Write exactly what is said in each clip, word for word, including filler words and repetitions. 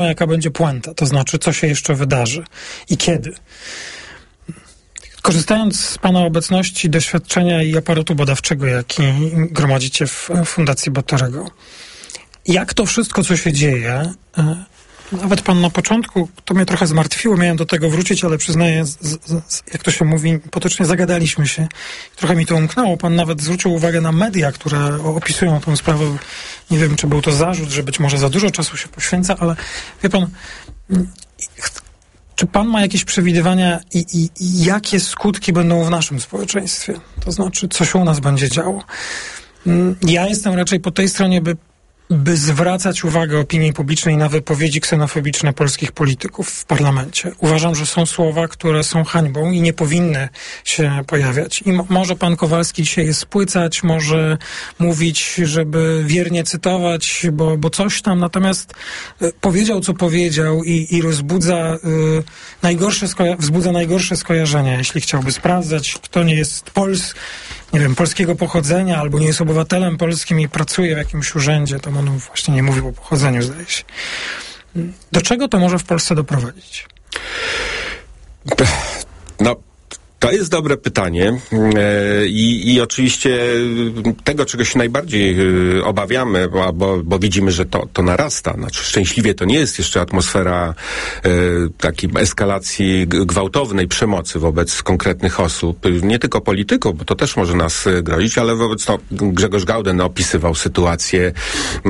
jaka będzie puenta, to znaczy, co się jeszcze wydarzy i kiedy. Korzystając z pana obecności, doświadczenia i aparatu badawczego, jaki gromadzicie w Fundacji Batorego, jak to wszystko, co się dzieje, nawet pan na początku, to mnie trochę zmartwiło, miałem do tego wrócić, ale przyznaję, z, z, jak to się mówi, potocznie zagadaliśmy się. Trochę mi to umknęło. Pan nawet zwrócił uwagę na media, które opisują tę sprawę. Nie wiem, czy był to zarzut, że być może za dużo czasu się poświęca, ale wie pan, czy pan ma jakieś przewidywania i, i, i jakie skutki będą w naszym społeczeństwie? To znaczy, co się u nas będzie działo? Ja jestem raczej po tej stronie, by by zwracać uwagę opinii publicznej na wypowiedzi ksenofobiczne polskich polityków w parlamencie. Uważam, że są słowa, które są hańbą i nie powinny się pojawiać. I mo- może pan Kowalski dzisiaj je spłycać, może mówić, żeby wiernie cytować, bo, bo coś tam, natomiast y, powiedział, co powiedział i, i rozbudza y, najgorsze skoja- wzbudza najgorsze skojarzenia, jeśli chciałby sprawdzać, kto nie jest Pols nie wiem, polskiego pochodzenia, albo nie jest obywatelem polskim i pracuje w jakimś urzędzie, to on właśnie nie mówił o pochodzeniu, zdaje się. Do czego to może w Polsce doprowadzić? No, to jest dobre pytanie i, i oczywiście tego, czego się najbardziej obawiamy, bo, bo, bo widzimy, że to, to narasta. Znaczy, szczęśliwie to nie jest jeszcze atmosfera e, takiej eskalacji gwałtownej przemocy wobec konkretnych osób, nie tylko polityków, bo to też może nas grozić, ale wobec, no, Grzegorz Gauden opisywał sytuację e,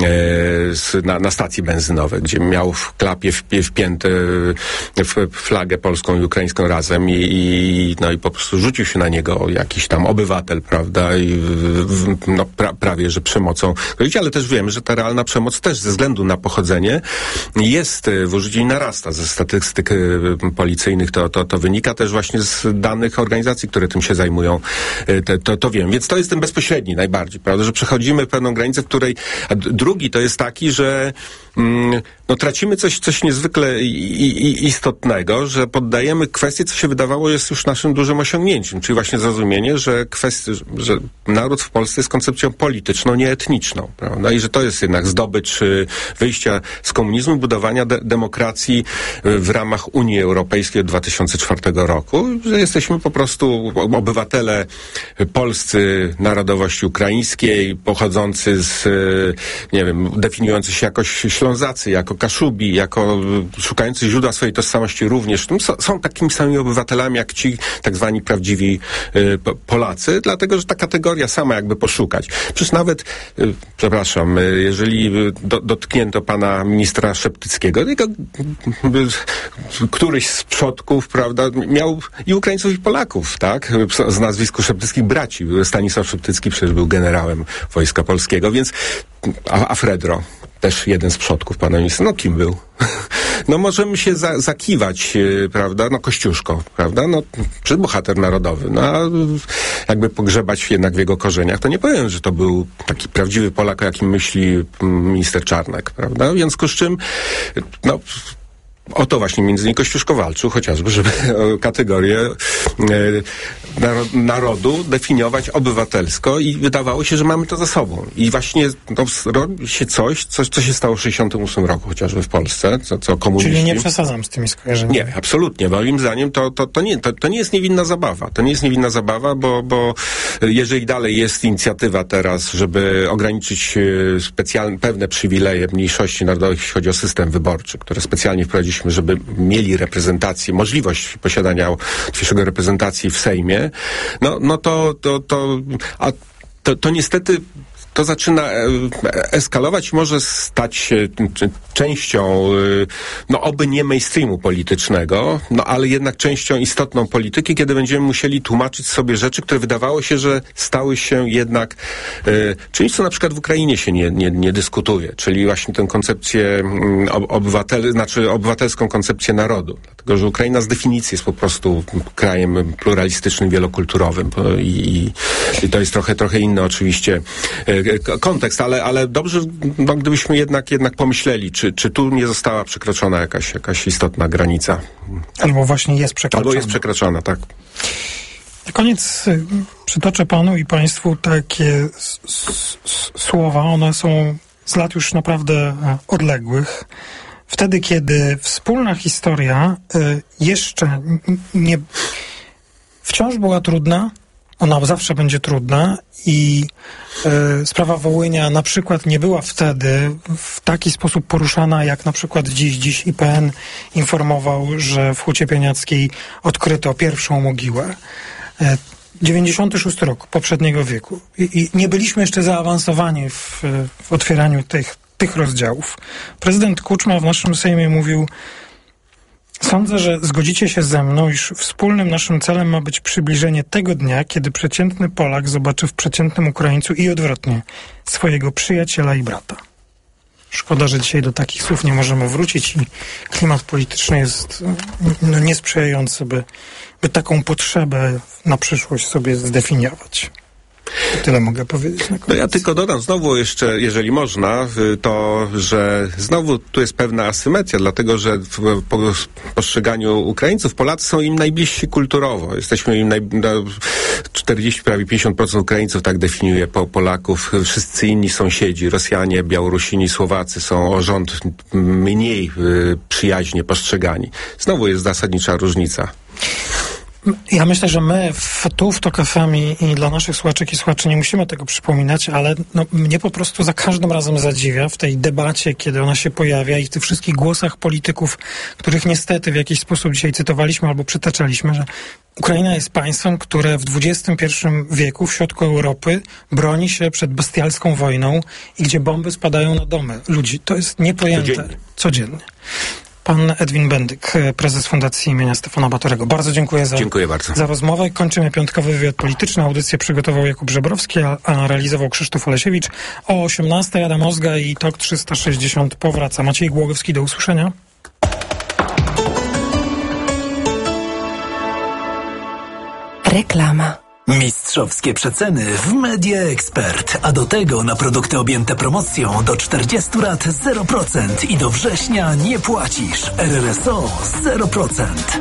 z, na, na stacji benzynowej, gdzie miał w klapie wpi, wpięte w flagę polską i ukraińską razem i, i no i po prostu rzucił się na niego jakiś tam obywatel, prawda, i w, no, pra, prawie, że przemocą. Ale też wiemy, że ta realna przemoc też ze względu na pochodzenie jest w użyciu i narasta. Ze statystyk policyjnych to, to, to wynika też właśnie z danych organizacji, które tym się zajmują. To, to, to wiem. Więc to jest ten bezpośredni najbardziej, prawda, że przechodzimy pewną granicę, w której... A drugi to jest taki, że mm, no tracimy coś, coś niezwykle i, i, istotnego, że poddajemy kwestię, co się wydawało jest już naszym dużym osiągnięciem, czyli właśnie zrozumienie, że kwestia, że naród w Polsce jest koncepcją polityczną, nie etniczną, prawda? I że to jest jednak zdobycz wyjścia z komunizmu, budowania de- demokracji w ramach Unii Europejskiej od dwa tysiące czwartego roku, że jesteśmy po prostu obywatele polscy narodowości ukraińskiej, pochodzący z, nie wiem, definiujący się jakoś Ślązacy, jako Kaszubi, jako szukający źródła swojej tożsamości również. Są, są takimi samymi obywatelami, jak ci tak zwani prawdziwi y, po, Polacy, dlatego, że ta kategoria sama jakby poszukać. Przecież nawet, y, przepraszam, y, jeżeli do, dotknięto pana ministra Szeptyckiego, tylko, y, któryś z przodków, prawda, miał i Ukraińców, i Polaków, tak? Z nazwisku Szeptyckich braci. Stanisław Szeptycki przecież był generałem Wojska Polskiego, więc a, a Fredro, też jeden z przodków pana ministra, no kim był? No możemy się za, zakiwać, yy, prawda, no Kościuszko, prawda, no przed bohater narodowy, no a jakby pogrzebać jednak w jego korzeniach, to nie powiem, że to był taki prawdziwy Polak, o jakim myśli minister Czarnek, prawda, w związku z czym, no o to właśnie między innymi Kościuszko walczył, chociażby, żeby kategorię e, narod, narodu definiować obywatelsko i wydawało się, że mamy to za sobą. I właśnie no, robi się coś, coś, co się stało w sześćdziesiątym ósmym roku, chociażby w Polsce, co, co komuniści... Czyli nie przesadzam z tymi skojarzeniami. Nie, absolutnie. Moim zdaniem to, to, to, nie, to, to nie jest niewinna zabawa. To nie jest niewinna zabawa, bo, bo jeżeli dalej jest inicjatywa teraz, żeby ograniczyć specjalne, pewne przywileje mniejszości narodowych, jeśli chodzi o system wyborczy, które specjalnie wprowadziliśmy, żeby mieli reprezentację, możliwość posiadania łatwiejszego reprezentacji w Sejmie, no, no to, to, to, a to, to niestety to zaczyna eskalować i może stać się częścią, no oby nie mainstreamu politycznego, no ale jednak częścią istotną polityki, kiedy będziemy musieli tłumaczyć sobie rzeczy, które wydawało się, że stały się jednak y, czymś, co na przykład w Ukrainie się nie, nie, nie dyskutuje, czyli właśnie tę koncepcję obywatel, znaczy obywatelską koncepcję narodu. Dlatego, że Ukraina z definicji jest po prostu krajem pluralistycznym, wielokulturowym i, i to jest trochę, trochę inny oczywiście kontekst, ale, ale dobrze, no, gdybyśmy jednak, jednak pomyśleli, czy, czy tu nie została przekroczona jakaś, jakaś istotna granica. Albo właśnie jest przekroczona. Albo jest przekroczona, tak. Na koniec przytoczę panu i państwu takie s- s- słowa. One są z lat już naprawdę odległych. wtedy, kiedy wspólna historia jeszcze nie... wciąż była trudna, ona zawsze będzie trudna i y, sprawa Wołynia na przykład nie była wtedy w taki sposób poruszana, jak na przykład dziś. Dziś I P N informował, że w Hucie Pieniackiej odkryto pierwszą mogiłę. Y, dziewięćdziesiąty szósty rok poprzedniego wieku. I, i nie byliśmy jeszcze zaawansowani w, w otwieraniu tych, tych rozdziałów. Prezydent Kuczma w naszym Sejmie mówił: sądzę, że zgodzicie się ze mną, iż wspólnym naszym celem ma być przybliżenie tego dnia, kiedy przeciętny Polak zobaczy w przeciętnym Ukraińcu i odwrotnie swojego przyjaciela i brata. Szkoda, że dzisiaj do takich słów nie możemy wrócić i klimat polityczny jest no, niesprzyjający, by, by taką potrzebę na przyszłość sobie zdefiniować. Tyle mogę powiedzieć na koniec. No ja tylko dodam znowu jeszcze, jeżeli można, to, że znowu tu jest pewna asymetria, dlatego, że w postrzeganiu Ukraińców Polacy są im najbliżsi kulturowo. Jesteśmy im naj... czterdzieści, prawie pięćdziesiąt procent Ukraińców tak definiuje po Polaków. Wszyscy inni sąsiedzi, Rosjanie, Białorusini, Słowacy są o rząd mniej przyjaźnie postrzegani. Znowu jest zasadnicza różnica. Ja myślę, że my w, tu w Tok F M i, i dla naszych słuchaczek i słuchaczy nie musimy tego przypominać, ale no, mnie po prostu za każdym razem zadziwia w tej debacie, kiedy ona się pojawia i w tych wszystkich głosach polityków, których niestety w jakiś sposób dzisiaj cytowaliśmy albo przytaczaliśmy, że Ukraina jest państwem, które w dwudziestym pierwszym wieku w środku Europy broni się przed bestialską wojną i gdzie bomby spadają na domy ludzi. To jest niepojęte. Codziennie. Codziennie. Pan Edwin Bendyk, prezes Fundacji imienia Stefana Batorego. Bardzo dziękuję za, dziękuję bardzo. za rozmowę. Kończymy piątkowy wywiad polityczny. Audycję przygotował Jakub Żebrowski, a, a realizował Krzysztof Olesiewicz. O osiemnastej Adam Ozga i Tok trzysta sześćdziesiąt powraca. Maciej Głogowski, do usłyszenia. Reklama. Mistrzowskie przeceny w Media Expert, a do tego na produkty objęte promocją do czterdziestu lat zero procent i do września nie płacisz. R R S O zero procent.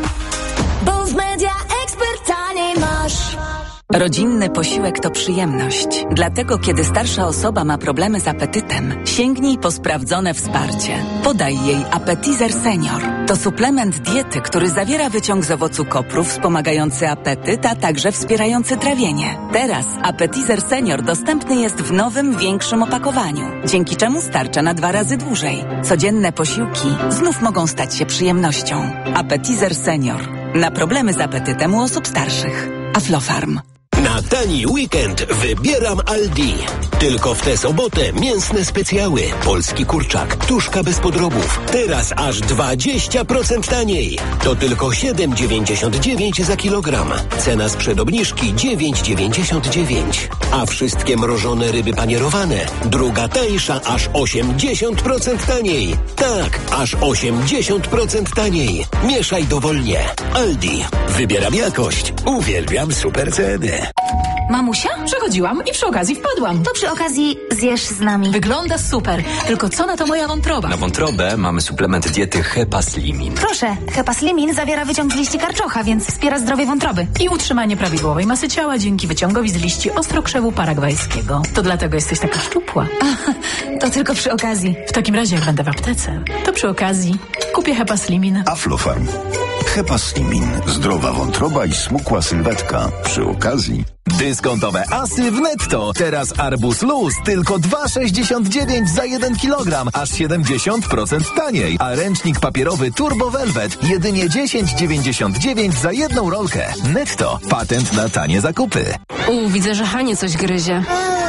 Bo w Media Expert taniej masz. Rodzinny posiłek to przyjemność. Dlatego, kiedy starsza osoba ma problemy z apetytem, sięgnij po sprawdzone wsparcie. Podaj jej Appetizer Senior. To suplement diety, który zawiera wyciąg z owocu kopru wspomagający apetyt, a także wspierający trawienie. Teraz Appetizer Senior dostępny jest w nowym, większym opakowaniu, dzięki czemu starcza na dwa razy dłużej. Codzienne posiłki znów mogą stać się przyjemnością. Appetizer Senior. Na problemy z apetytem u osób starszych. Aflofarm. Na tani weekend wybieram Aldi. Tylko w tę sobotę mięsne specjały. Polski kurczak, tuszka bez podrobów. Teraz aż dwadzieścia procent taniej. To tylko siedem dziewięćdziesiąt dziewięć za kilogram. Cena sprzed obniżki dziewięć dziewięćdziesiąt dziewięć. A wszystkie mrożone ryby panierowane. Druga tańsza aż osiemdziesiąt procent taniej. Tak, aż osiemdziesiąt procent taniej. Mieszaj dowolnie. Aldi. Wybieram jakość. Uwielbiam super ceny. Mamusia? Przechodziłam i przy okazji wpadłam. To przy okazji zjesz z nami. Wygląda super, tylko co na to moja wątroba? Na wątrobę mamy suplement diety Hepaslimin. Proszę, Hepaslimin zawiera wyciąg z liści karczocha, więc wspiera zdrowie wątroby. I utrzymanie prawidłowej masy ciała dzięki wyciągowi z liści ostrokrzewu paragwajskiego. To dlatego jesteś taka szczupła. A, to tylko przy okazji. W takim razie, jak będę w aptece, to przy okazji kupię Hepaslimin. Aflofarm. Hepaslimin. Zdrowa wątroba i smukła sylwetka. Przy okazji... Dyskontowe asy w Netto. Teraz arbuz luz tylko dwa sześćdziesiąt dziewięć za jeden kilogram, aż siedemdziesiąt procent taniej. A ręcznik papierowy Turbo Velvet jedynie dziesięć dziewięćdziesiąt dziewięć za jedną rolkę. Netto. Patent na tanie zakupy. U, widzę, że Hanie coś gryzie.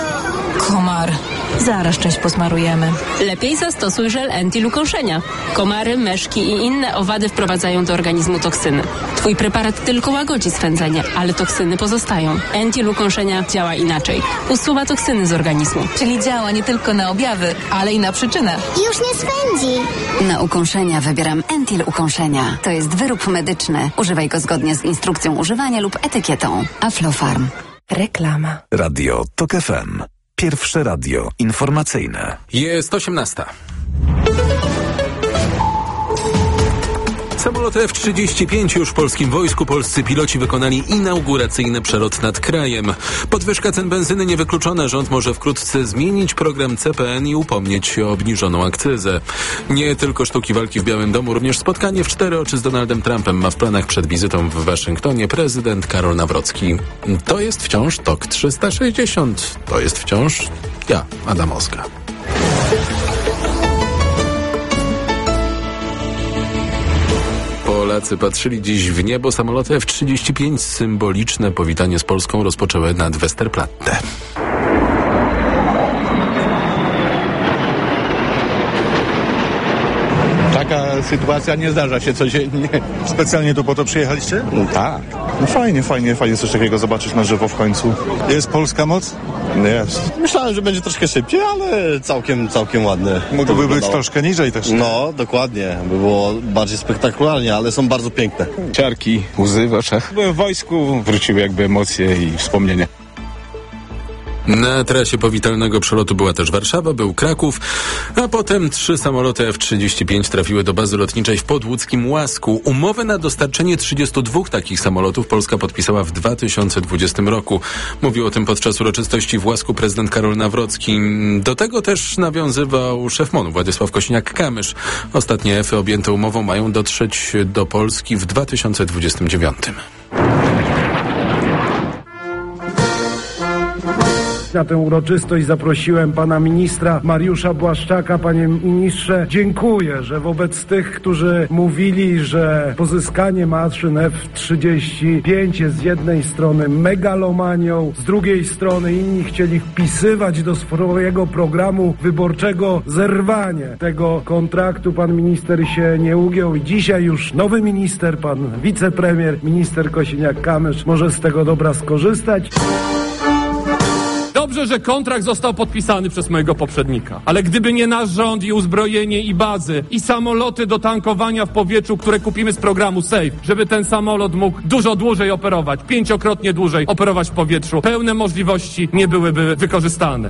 Komar. Zaraz część posmarujemy. Lepiej zastosuj żel Entil ukąszenia. Komary, myszki i inne owady wprowadzają do organizmu toksyny. Twój preparat tylko łagodzi swędzenie, ale toksyny pozostają. Entil ukąszenia działa inaczej. Usuwa toksyny z organizmu. Czyli działa nie tylko na objawy, ale i na przyczynę. Już nie swędzi. Na ukąszenia wybieram Entil ukąszenia. To jest wyrób medyczny. Używaj go zgodnie z instrukcją używania lub etykietą. Aflofarm. Reklama. Radio Tok F M. Pierwsze radio informacyjne. Jest osiemnasta. Samolot F trzydzieści pięć już w polskim wojsku. Polscy piloci wykonali inauguracyjny przelot nad krajem. Podwyżka cen benzyny niewykluczona. Rząd może wkrótce zmienić program C P N i upomnieć się o obniżoną akcyzę. Nie tylko sztuki walki w Białym Domu, również spotkanie w cztery oczy z Donaldem Trumpem ma w planach przed wizytą w Waszyngtonie prezydent Karol Nawrocki. To jest wciąż T O K trzysta sześćdziesiąt. To jest wciąż ja, Adam Oska. Polacy patrzyli dziś w niebo. Samoloty F trzydzieści pięć, symboliczne powitanie z Polską rozpoczęły nad Westerplatte. Taka sytuacja nie zdarza się codziennie. Specjalnie tu po to przyjechaliście? No tak. No fajnie, fajnie, fajnie coś takiego zobaczyć na żywo w końcu. Jest polska moc? Jest. Myślałem, że będzie troszkę szybciej, ale całkiem, całkiem ładne. Mógłby być troszkę niżej też. No, dokładnie. By było bardziej spektakularnie, ale są bardzo piękne. Ciarki, łzy w oczach. Byłem w wojsku, wróciły jakby emocje i wspomnienia. Na trasie powitalnego przelotu była też Warszawa, był Kraków, a potem trzy samoloty F trzydzieści pięć trafiły do bazy lotniczej w podłódzkim Łasku. Umowę na dostarczenie trzydziestu dwóch takich samolotów Polska podpisała w dwa tysiące dwudziestym roku. Mówił o tym podczas uroczystości w Łasku prezydent Karol Nawrocki. Do tego też nawiązywał szef MON-u Władysław Kosiniak-Kamysz. Ostatnie F-y objęte umową mają dotrzeć do Polski w dwa tysiące dwudziestym dziewiątym. Na tę uroczystość zaprosiłem pana ministra Mariusza Błaszczaka. Panie ministrze, dziękuję, że wobec tych, którzy mówili, że pozyskanie maszyn F trzydzieści pięć jest z jednej strony megalomanią, z drugiej strony inni chcieli wpisywać do swojego programu wyborczego zerwanie tego kontraktu. Pan minister się nie ugiął i dzisiaj już nowy minister, pan wicepremier, minister Kosiniak-Kamysz może z tego dobra skorzystać. Dobrze, że kontrakt został podpisany przez mojego poprzednika. Ale gdyby nie nasz rząd i uzbrojenie i bazy i samoloty do tankowania w powietrzu, które kupimy z programu SAFE, żeby ten samolot mógł dużo dłużej operować, pięciokrotnie dłużej operować w powietrzu, pełne możliwości nie byłyby wykorzystane.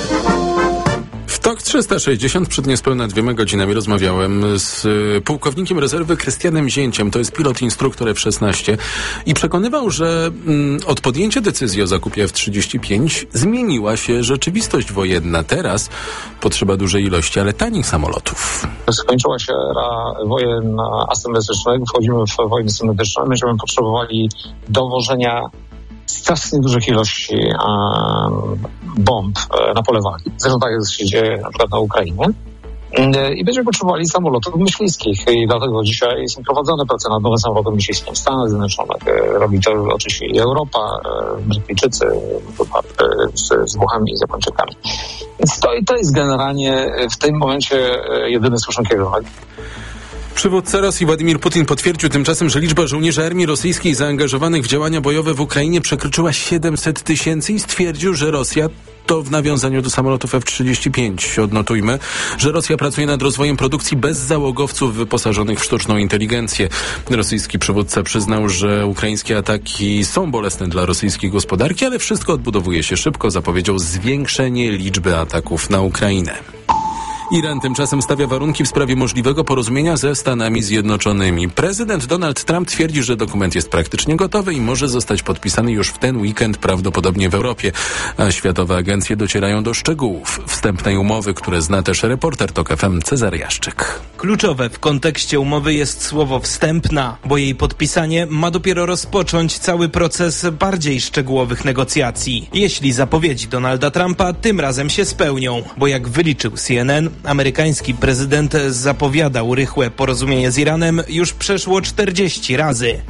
W T O K trzysta sześćdziesiąt przed niespełna dwiema godzinami rozmawiałem z pułkownikiem rezerwy Krystianem Zięciem, to jest pilot instruktor F szesnaście i przekonywał, że mm, od podjęcia decyzji o zakupie F trzydzieści pięć zmieniła się rzeczywistość wojenna. Teraz potrzeba dużej ilości, ale tanich samolotów. Skończyła się era wojen asymetrycznych, wchodzimy w wojny symetryczne, będziemy potrzebowali dowożenia strasznie dużych ilości um, bomb na pole wagi. Zresztą tak jak się dzieje na przykład na Ukrainie. I będziemy potrzebowali samolotów myśliwskich i dlatego dzisiaj są prowadzone prace nad nowym samolotem myśliwskim w Stanach Zjednoczonych. Robi to oczywiście i Europa, Brytyjczycy z, z Włochami i z Japończykami. Więc to, to jest generalnie w tym momencie jedyny słuszny kierunek. Przywódca Rosji Władimir Putin potwierdził tymczasem, że liczba żołnierzy armii rosyjskiej zaangażowanych w działania bojowe w Ukrainie przekroczyła siedemset tysięcy i stwierdził, że Rosja to w nawiązaniu do samolotów F trzydzieści pięć. Odnotujmy, że Rosja pracuje nad rozwojem produkcji bezzałogowców wyposażonych w sztuczną inteligencję. Rosyjski przywódca przyznał, że ukraińskie ataki są bolesne dla rosyjskiej gospodarki, ale wszystko odbudowuje się szybko. Zapowiedział zwiększenie liczby ataków na Ukrainę. Iran tymczasem stawia warunki w sprawie możliwego porozumienia ze Stanami Zjednoczonymi. Prezydent Donald Trump twierdzi, że dokument jest praktycznie gotowy i może zostać podpisany już w ten weekend, prawdopodobnie w Europie. A światowe agencje docierają do szczegółów wstępnej umowy, które zna też reporter Tok F M Cezary Jaszczyk. Kluczowe w kontekście umowy jest słowo wstępna, bo jej podpisanie ma dopiero rozpocząć cały proces bardziej szczegółowych negocjacji. Jeśli zapowiedzi Donalda Trumpa tym razem się spełnią, bo jak wyliczył C N N, amerykański prezydent zapowiadał rychłe porozumienie z Iranem już przeszło czterdzieści razy.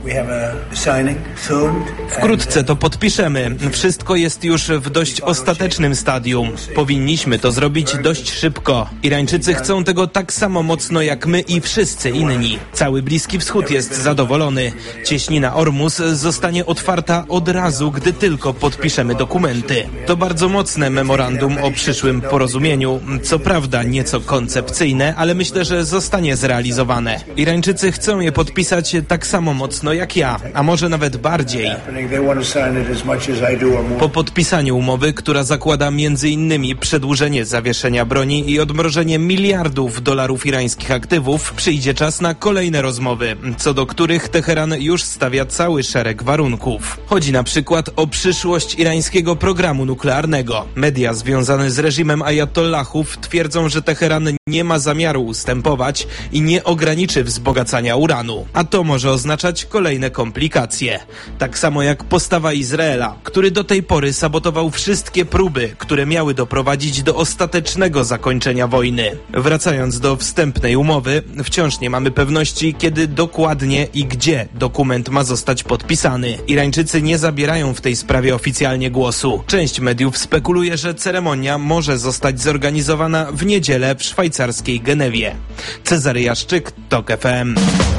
Wkrótce to podpiszemy. Wszystko jest już w dość ostatecznym stadium. Powinniśmy to zrobić dość szybko. Irańczycy chcą tego tak samo mocno jak my i wszyscy inni. Cały Bliski Wschód jest zadowolony. Cieśnina Ormus zostanie otwarta od razu, gdy tylko podpiszemy dokumenty. To bardzo mocne memorandum o przyszłym porozumieniu. Co prawda nie nieco koncepcyjne, ale myślę, że zostanie zrealizowane. Irańczycy chcą je podpisać tak samo mocno jak ja, a może nawet bardziej. Po podpisaniu umowy, która zakłada między innymi przedłużenie zawieszenia broni i odmrożenie miliardów dolarów irańskich aktywów, przyjdzie czas na kolejne rozmowy, co do których Teheran już stawia cały szereg warunków. Chodzi na przykład o przyszłość irańskiego programu nuklearnego. Media związane z reżimem ajatollahów twierdzą, że Teheran nie ma zamiaru ustępować i nie ograniczy wzbogacania uranu. A to może oznaczać kolejne komplikacje. Tak samo jak postawa Izraela, który do tej pory sabotował wszystkie próby, które miały doprowadzić do ostatecznego zakończenia wojny. Wracając do wstępnej umowy, wciąż nie mamy pewności, kiedy dokładnie i gdzie dokument ma zostać podpisany. Irańczycy nie zabierają w tej sprawie oficjalnie głosu. Część mediów spekuluje, że ceremonia może zostać zorganizowana w niedzielę w szwajcarskiej Genewie. Cezary Jaszczyk, TOK F M.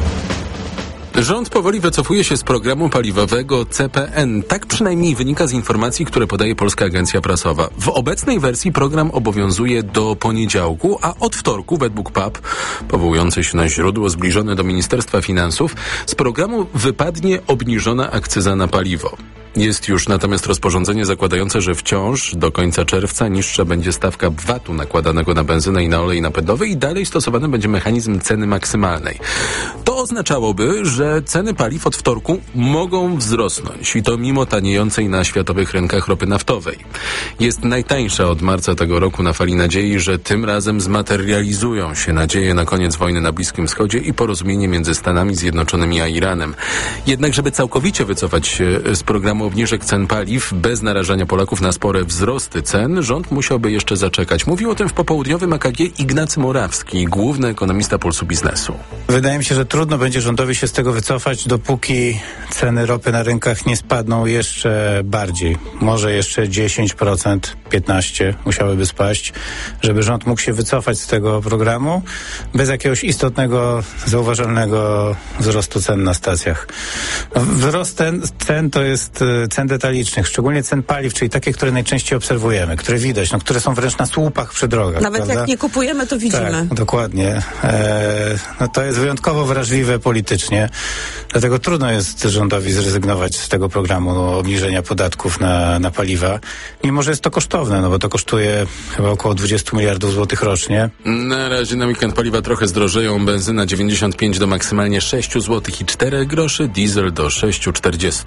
Rząd powoli wycofuje się z programu paliwowego C P N. Tak przynajmniej wynika z informacji, które podaje Polska Agencja Prasowa. W obecnej wersji program obowiązuje do poniedziałku, a od wtorku według P A P, powołujący się na źródło zbliżone do Ministerstwa Finansów, z programu wypadnie obniżona akcyza na paliwo. Jest już natomiast rozporządzenie zakładające, że wciąż do końca czerwca niższa będzie stawka vatu nakładanego na benzynę i na olej napędowy i dalej stosowany będzie mechanizm ceny maksymalnej. To oznaczałoby, że ceny paliw od wtorku mogą wzrosnąć i to mimo taniejącej na światowych rynkach ropy naftowej. Jest najtańsza od marca tego roku na fali nadziei, że tym razem zmaterializują się nadzieje na koniec wojny na Bliskim Wschodzie i porozumienie między Stanami Zjednoczonymi a Iranem. Jednak żeby całkowicie wycofać się z programu obniżek cen paliw bez narażania Polaków na spore wzrosty cen, rząd musiałby jeszcze zaczekać. Mówił o tym w popołudniowym A K G Ignacy Morawski, główny ekonomista Pulsu Biznesu. Wydaje mi się, że trudno będzie rządowi się z tego wycofać, dopóki ceny ropy na rynkach nie spadną jeszcze bardziej. Może jeszcze dziesięć procent, piętnaście procent musiałyby spaść, żeby rząd mógł się wycofać z tego programu bez jakiegoś istotnego, zauważalnego wzrostu cen na stacjach. Wzrost cen, cen to jest cen detalicznych, szczególnie cen paliw, czyli takie, które najczęściej obserwujemy, które widać, no, które są wręcz na słupach przy drogach. Nawet prawda? Jak nie kupujemy, to widzimy. Tak, dokładnie. E, no to jest wyjątkowo wrażliwe politycznie, dlatego trudno jest rządowi zrezygnować z tego programu no, obniżenia podatków na, na paliwa, mimo że jest to kosztowne, no bo to kosztuje chyba około dwadzieścia miliardów złotych rocznie. Na razie na weekend paliwa trochę zdrożeją, benzyna dziewięćdziesiąt pięć do maksymalnie sześć złotych i cztery groszy, diesel do sześć czterdzieści.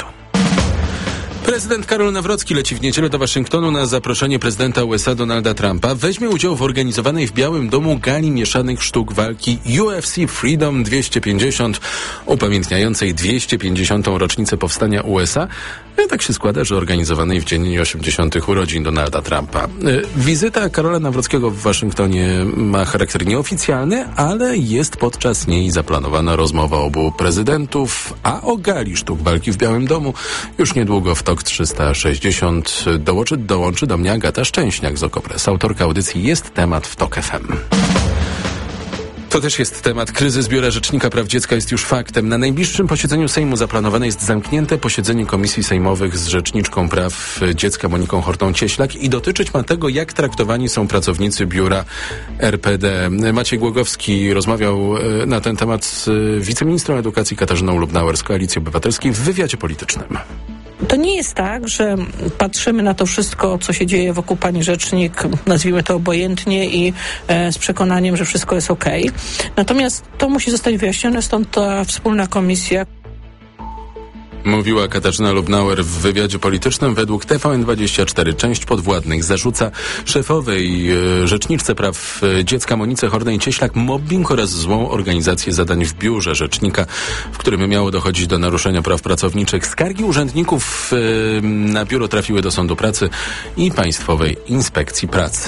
Prezydent Karol Nawrocki leci w niedzielę do Waszyngtonu na zaproszenie prezydenta U S A Donalda Trumpa. Weźmie udział w organizowanej w Białym Domu gali mieszanych sztuk walki U F C Freedom dwieście pięćdziesiąt, upamiętniającej dwieście pięćdziesiątą rocznicę powstania U S A. I tak się składa, że organizowanej w dzień osiemdziesiątych urodzin Donalda Trumpa. Wizyta Karola Nawrockiego w Waszyngtonie ma charakter nieoficjalny, ale jest podczas niej zaplanowana rozmowa obu prezydentów, a o gali sztuk walki w Białym Domu już niedługo w TOK trzysta sześćdziesiąt dołączy, dołączy do mnie Agata Szczęśniak z Okopres. Autorka audycji Jest Temat w TOK F M. To też jest temat. Kryzys Biura Rzecznika Praw Dziecka jest już faktem. Na najbliższym posiedzeniu Sejmu zaplanowane jest zamknięte posiedzenie komisji sejmowych z Rzeczniczką Praw Dziecka Moniką Hortą-Cieślak i dotyczyć ma tego, jak traktowani są pracownicy biura R P D. Maciej Głogowski rozmawiał na ten temat z wiceministrą edukacji Katarzyną Lubnauer z Koalicji Obywatelskiej w wywiadzie politycznym. To nie jest tak, że patrzymy na to wszystko, co się dzieje wokół pani rzecznik, nazwijmy to obojętnie i e, z przekonaniem, że wszystko jest okej. Natomiast to musi zostać wyjaśnione, stąd ta wspólna komisja. Mówiła Katarzyna Lubnauer w wywiadzie politycznym. Według T V N dwadzieścia cztery część podwładnych zarzuca szefowej e, Rzeczniczce Praw Dziecka Monice Hortej-Cieślak mobbing oraz złą organizację zadań w biurze rzecznika, w którym miało dochodzić do naruszenia praw pracowniczych. Skargi urzędników e, na biuro trafiły do Sądu Pracy i Państwowej Inspekcji Pracy.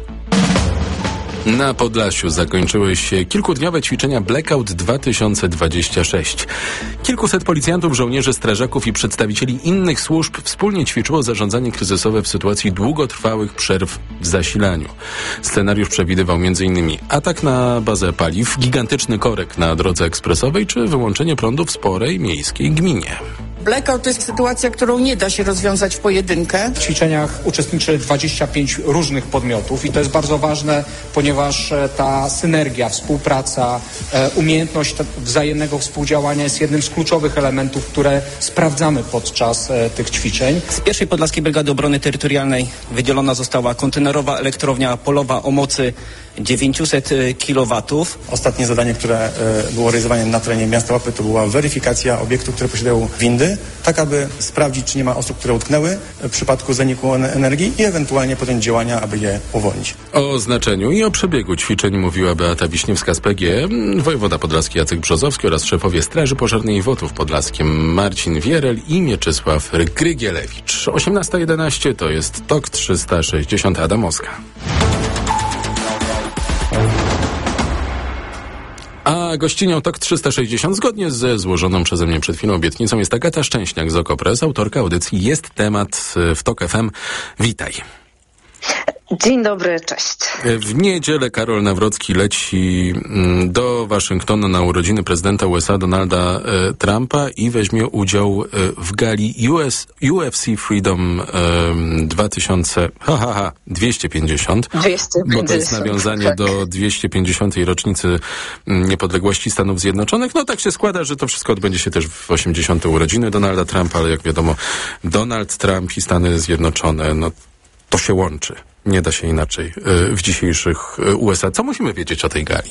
Na Podlasiu zakończyły się kilkudniowe ćwiczenia Blackout dwa tysiące dwadzieścia sześć. Kilkuset policjantów, żołnierzy, strażaków i przedstawicieli innych służb wspólnie ćwiczyło zarządzanie kryzysowe w sytuacji długotrwałych przerw w zasilaniu. Scenariusz przewidywał między innymi atak na bazę paliw, gigantyczny korek na drodze ekspresowej czy wyłączenie prądu w sporej miejskiej gminie. Blackout to jest sytuacja, którą nie da się rozwiązać w pojedynkę. W ćwiczeniach uczestniczy dwadzieścia pięć różnych podmiotów i to jest bardzo ważne, ponieważ ta synergia, współpraca, umiejętność wzajemnego współdziałania jest jednym z kluczowych elementów, które sprawdzamy podczas tych ćwiczeń. Z pierwszej Podlaskiej Brygady Obrony Terytorialnej wydzielona została kontenerowa elektrownia polowa o mocy dziewięćset kilowatów. Ostatnie zadanie, które było realizowane na terenie miasta Łapy, to była weryfikacja obiektów, które posiadają windy, tak aby sprawdzić, czy nie ma osób, które utknęły w przypadku zaniku energii i ewentualnie podjąć działania, aby je uwolnić. O znaczeniu i o przebiegu ćwiczeń mówiła Beata Wiśniewska z P G, wojewoda podlaski Jacek Brzozowski oraz szefowie Straży Pożarnej i Wotów Podlaskim Marcin Wierel i Mieczysław Grygielewicz. osiemnasta jedenaście to jest Tok trzysta sześćdziesiąt, Adam Moska. A gościnią Tok trzysta sześćdziesiąt, zgodnie ze złożoną przeze mnie przed chwilą obietnicą, jest Agata Szczęśniak z Okopres, autorka audycji Jest Temat w Tok F M. Witaj. Dzień dobry, cześć. W niedzielę Karol Nawrocki leci do Waszyngtonu na urodziny prezydenta U S A Donalda Trumpa i weźmie udział w gali U S, U F C Freedom dwa tysiące, ha, ha, ha, dwieście pięćdziesiąt, dwieście pięćdziesiąt, bo to jest nawiązanie tak. do dwieście pięćdziesiątej rocznicy niepodległości Stanów Zjednoczonych. No tak się składa, że to wszystko odbędzie się też w osiemdziesiąte urodziny Donalda Trumpa, ale jak wiadomo, Donald Trump i Stany Zjednoczone, no to się łączy. Nie da się inaczej w dzisiejszych U S A. Co musimy wiedzieć o tej gali?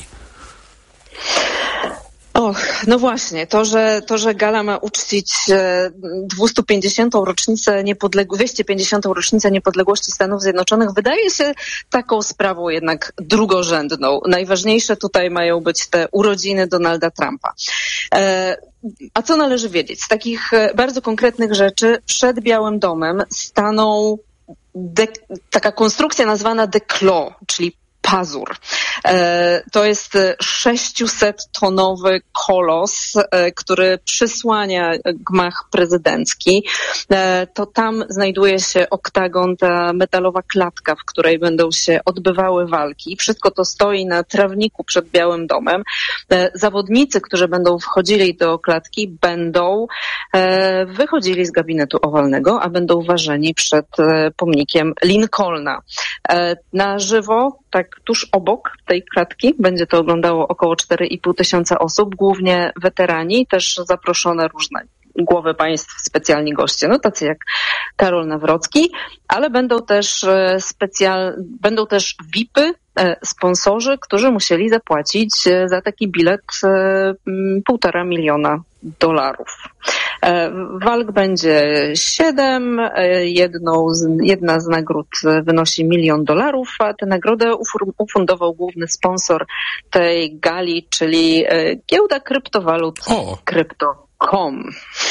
Och, no właśnie, to, że, to, że gala ma uczcić dwieście pięćdziesiątą rocznicę niepodległości, dwieście pięćdziesiątą rocznicę niepodległości Stanów Zjednoczonych wydaje się taką sprawą jednak drugorzędną. Najważniejsze tutaj mają być te urodziny Donalda Trumpa. E, a co należy wiedzieć? Z takich bardzo konkretnych rzeczy przed Białym Domem staną De, taka konstrukcja nazwana The Claw, czyli pazur. E, to jest sześciusettonowy kolos, e, który przysłania gmach prezydencki. E, to tam znajduje się oktagon, ta metalowa klatka, w której będą się odbywały walki. Wszystko to stoi na trawniku przed Białym Domem. E, zawodnicy, którzy będą wchodzili do klatki, będą e, wychodzili z gabinetu owalnego, a będą ważeni przed e, pomnikiem Lincolna. E, na żywo, tak tuż obok tej klatki będzie to oglądało około cztery i pół tysiąca osób, głównie weterani, też zaproszone różne głowy państw, specjalni goście, no tacy jak Karol Nawrocki, ale będą też specjal, będą też V I P-y, sponsorzy, którzy musieli zapłacić za taki bilet półtora miliona dolarów. Walk będzie siedem, jedną z, jedna z nagród wynosi milion dolarów, a tę nagrodę ufundował główny sponsor tej gali, czyli giełda kryptowalut Crypto kropka com.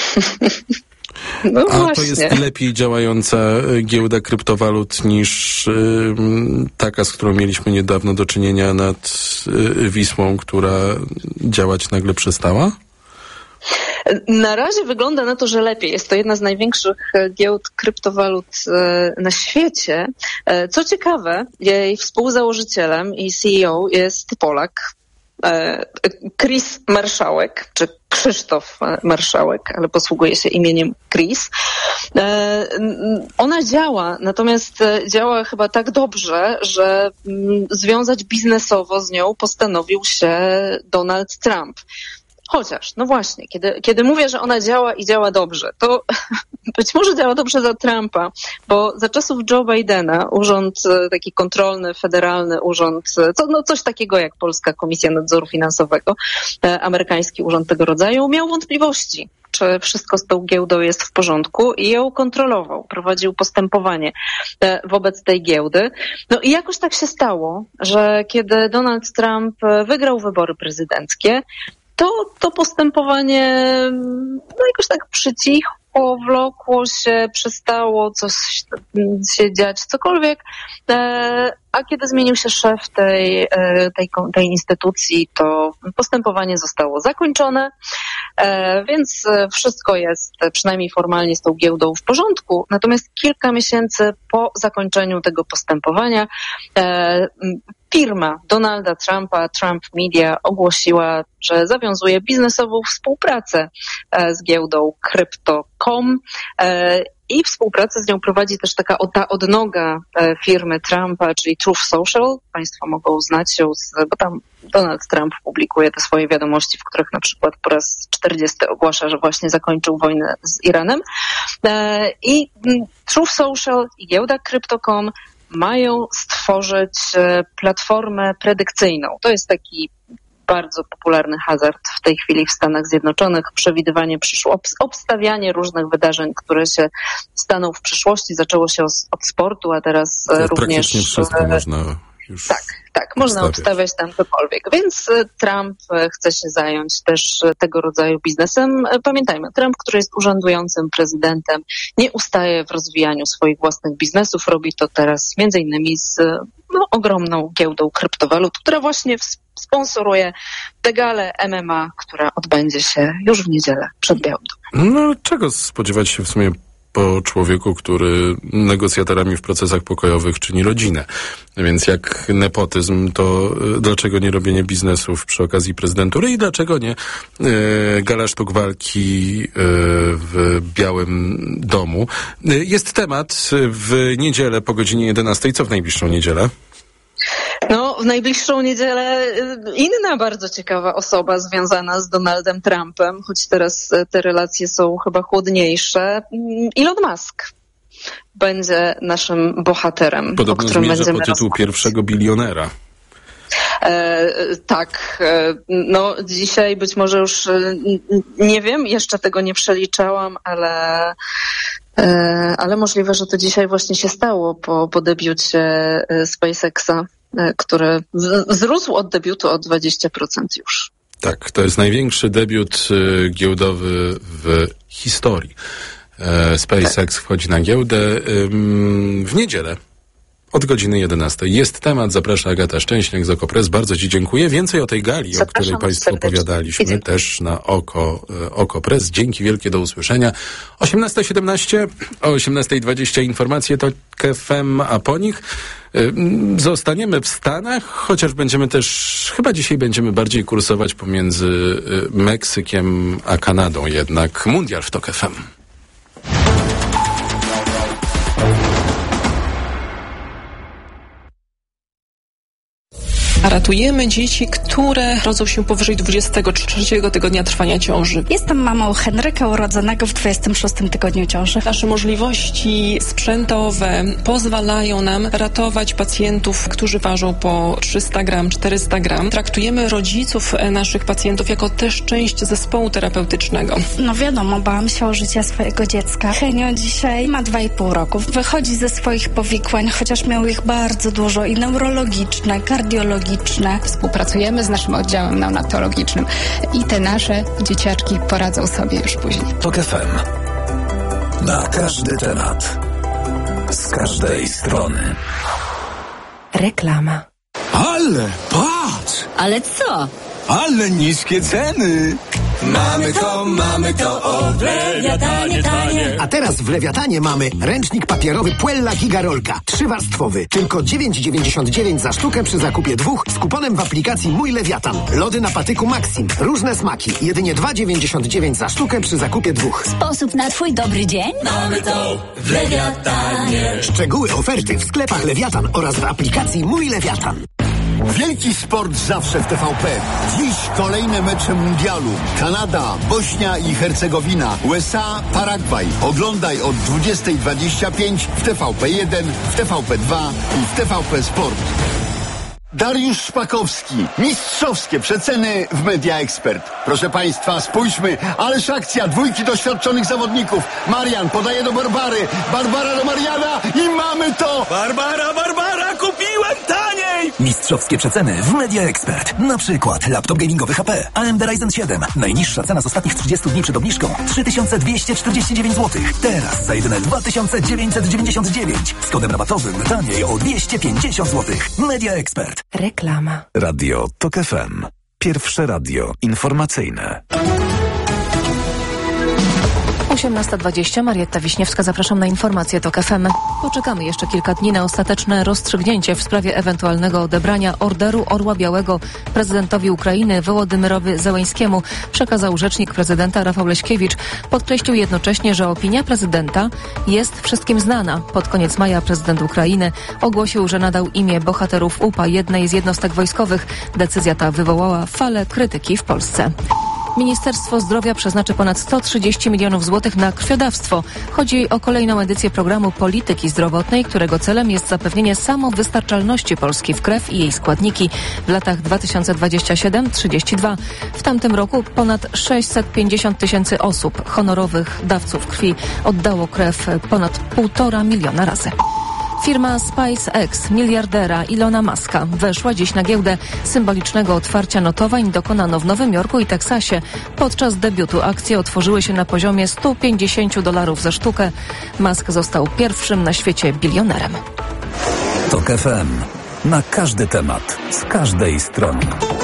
No A właśnie. to jest lepiej działająca giełda kryptowalut niż y, taka, z którą mieliśmy niedawno do czynienia nad y, Wisłą, która działać nagle przestała? Na razie wygląda na to, że lepiej. Jest to jedna z największych giełd kryptowalut na świecie. Co ciekawe, jej współzałożycielem i C E O jest Polak, Chris Marszałek, czy Krzysztof Marszałek, ale posługuje się imieniem Chris. Ona działa, natomiast działa chyba tak dobrze, że związać biznesowo z nią postanowił się Donald Trump. Chociaż, no właśnie, kiedy, kiedy mówię, że ona działa i działa dobrze, to być może działa dobrze za Trumpa, bo za czasów Joe Bidena urząd taki kontrolny, federalny urząd, co, no coś takiego jak Polska Komisja Nadzoru Finansowego, e, amerykański urząd tego rodzaju, miał wątpliwości, czy wszystko z tą giełdą jest w porządku i ją kontrolował, prowadził postępowanie e, wobec tej giełdy. No i jakoś tak się stało, że kiedy Donald Trump wygrał wybory prezydenckie, to to postępowanie no jakoś tak przycichło, wlokło się, przestało coś się dziać, cokolwiek. E, a kiedy zmienił się szef tej, tej, tej instytucji, to postępowanie zostało zakończone, e, więc wszystko jest przynajmniej formalnie z tą giełdą w porządku. Natomiast kilka miesięcy po zakończeniu tego postępowania e, firma Donalda Trumpa, Trump Media, ogłosiła, że zawiązuje biznesową współpracę z giełdą Crypto kropka com i współpracę z nią prowadzi też taka ta odnoga firmy Trumpa, czyli Truth Social. Państwo mogą znać ją, z, bo tam Donald Trump publikuje te swoje wiadomości, w których na przykład po raz czterdziesty ogłasza, że właśnie zakończył wojnę z Iranem. I Truth Social i giełda Crypto kropka com mają stworzyć platformę predykcyjną. To jest taki bardzo popularny hazard w tej chwili w Stanach Zjednoczonych, przewidywanie przyszło, obstawianie różnych wydarzeń, które się staną w przyszłości. Zaczęło się od sportu, a teraz to również... Praktycznie wszystko można już Tak, tak, można obstawiać tam cokolwiek. Więc Trump chce się zająć też tego rodzaju biznesem. Pamiętajmy, Trump, który jest urzędującym prezydentem, nie ustaje w rozwijaniu swoich własnych biznesów. Robi to teraz między innymi z no, ogromną giełdą kryptowalut, która właśnie sponsoruje tę galę M M A, która odbędzie się już w niedzielę przed Białym Domem. No, czego spodziewać się w sumie po człowieku, który negocjatorami w procesach pokojowych czyni rodzinę. Więc jak nepotyzm, to dlaczego nie robienie biznesów przy okazji prezydentury i dlaczego nie e, gala sztuk walki e, w Białym Domu? E, jest temat w niedzielę po godzinie jedenastej. Co w najbliższą niedzielę? No, w najbliższą niedzielę inna bardzo ciekawa osoba związana z Donaldem Trumpem, choć teraz te relacje są chyba chłodniejsze. Elon Musk będzie naszym bohaterem, Podobno o którym zmierza będziemy po tytuł rozmawiać. pierwszego bilionera. E, tak, e, no dzisiaj być może już e, nie wiem, jeszcze tego nie przeliczałam, ale, e, ale możliwe, że to dzisiaj właśnie się stało po, po debiucie e, SpaceXa, e, który w, wzrósł od debiutu o dwadzieścia procent już. Tak, to jest największy debiut y, giełdowy w historii. E, SpaceX tak. wchodzi na giełdę y, w niedzielę. Od godziny jedenastej. Jest temat, zaprasza Agata Szczęśniak z OKO.press. Bardzo Ci dziękuję. Więcej o tej gali, Zapraszam o której Państwu opowiadaliśmy, Idzie. też na Oko, OKO.press. Dzięki wielkie, do usłyszenia. osiemnasta siedemnaście, o osiemnasta dwadzieścia informacje to K F M, a po nich y, zostaniemy w Stanach, chociaż będziemy też, chyba dzisiaj będziemy bardziej kursować pomiędzy y, Meksykiem a Kanadą jednak. Mundial w Tok F M. Ratujemy dzieci, które rodzą się powyżej dwudziestego trzeciego tygodnia trwania ciąży. Jestem mamą Henryka urodzonego w dwudziestym szóstym tygodniu ciąży. Nasze możliwości sprzętowe pozwalają nam ratować pacjentów, którzy ważą po trzysta gram, czterysta gram. Traktujemy rodziców naszych pacjentów jako też część zespołu terapeutycznego. No wiadomo, bałam się o życie swojego dziecka. Henio dzisiaj ma dwa i pół roku. Wychodzi ze swoich powikłań, chociaż miał ich bardzo dużo i neurologiczne, kardiologiczne. Współpracujemy z naszym oddziałem neonatologicznym i te nasze dzieciaczki poradzą sobie już później. Tok F M. Na każdy temat. Z każdej strony. Reklama. Ale patrz! Ale co? Ale niskie ceny! Mamy to, mamy to, o, w Lewiatanie tanie. A teraz w Lewiatanie mamy ręcznik papierowy Puella Gigarolka. Trzywarstwowy. Tylko dziewięć dziewięćdziesiąt dziewięć za sztukę przy zakupie dwóch z kuponem w aplikacji Mój Lewiatan. Lody na patyku Maxim. Różne smaki. Jedynie dwa dziewięćdziesiąt dziewięć za sztukę przy zakupie dwóch. Sposób na twój dobry dzień? Mamy to w Lewiatanie. Szczegóły oferty w sklepach Lewiatan oraz w aplikacji Mój Lewiatan. Wielki sport zawsze w T V P. Dziś kolejne mecze mundialu. Kanada, Bośnia i Hercegowina, U S A, Paragwaj. Oglądaj od dwudziestej dwadzieścia pięć w T V P jeden, w T V P dwa i w T V P Sport. Dariusz Szpakowski. Mistrzowskie przeceny w Media Expert. Proszę Państwa, spójrzmy, ależ akcja dwójki doświadczonych zawodników. Marian podaje do Barbary, Barbara do Mariana i mamy to! Barbara, Barbara, kupiłem taniej! Mistrzowskie przeceny w Media Expert. Na przykład laptop gamingowy H P A M D Ryzen siedem. Najniższa cena z ostatnich trzydziestu dni przed obniżką trzy tysiące dwieście czterdzieści dziewięć złotych. Teraz za jedyne dwa tysiące dziewięćset dziewięćdziesiąt dziewięć. Z kodem rabatowym taniej o dwieście pięćdziesiąt złotych. Media Expert. Reklama. Radio Tok F M. Pierwsze radio informacyjne. osiemnasta dwadzieścia, Marietta Wiśniewska, zapraszam na informacje TOK F M. Poczekamy jeszcze kilka dni na ostateczne rozstrzygnięcie w sprawie ewentualnego odebrania Orderu Orła Białego prezydentowi Ukrainy Wołodymyrowi Zełenskiemu, przekazał rzecznik prezydenta Rafał Leśkiewicz. Podkreślił jednocześnie, że opinia prezydenta jest wszystkim znana. Pod koniec maja prezydent Ukrainy ogłosił, że nadał imię bohaterów U P A jednej z jednostek wojskowych. Decyzja ta wywołała falę krytyki w Polsce. Ministerstwo Zdrowia przeznaczy ponad sto trzydzieści milionów złotych na krwiodawstwo. Chodzi o kolejną edycję programu polityki zdrowotnej, którego celem jest zapewnienie samowystarczalności Polski w krew i jej składniki w latach dwa tysiące dwudziestym siódmym do trzydziestego drugiego. W tamtym roku ponad sześćset pięćdziesiąt tysięcy osób, honorowych dawców krwi, oddało krew ponad półtora miliona razy. Firma SpaceX miliardera Ilona Muska weszła dziś na giełdę. Symbolicznego otwarcia notowań dokonano w Nowym Jorku i Teksasie. Podczas debiutu akcje otworzyły się na poziomie sto pięćdziesiąt dolarów za sztukę. Musk został pierwszym na świecie bilionerem. TOK F M. Na każdy temat, z każdej strony.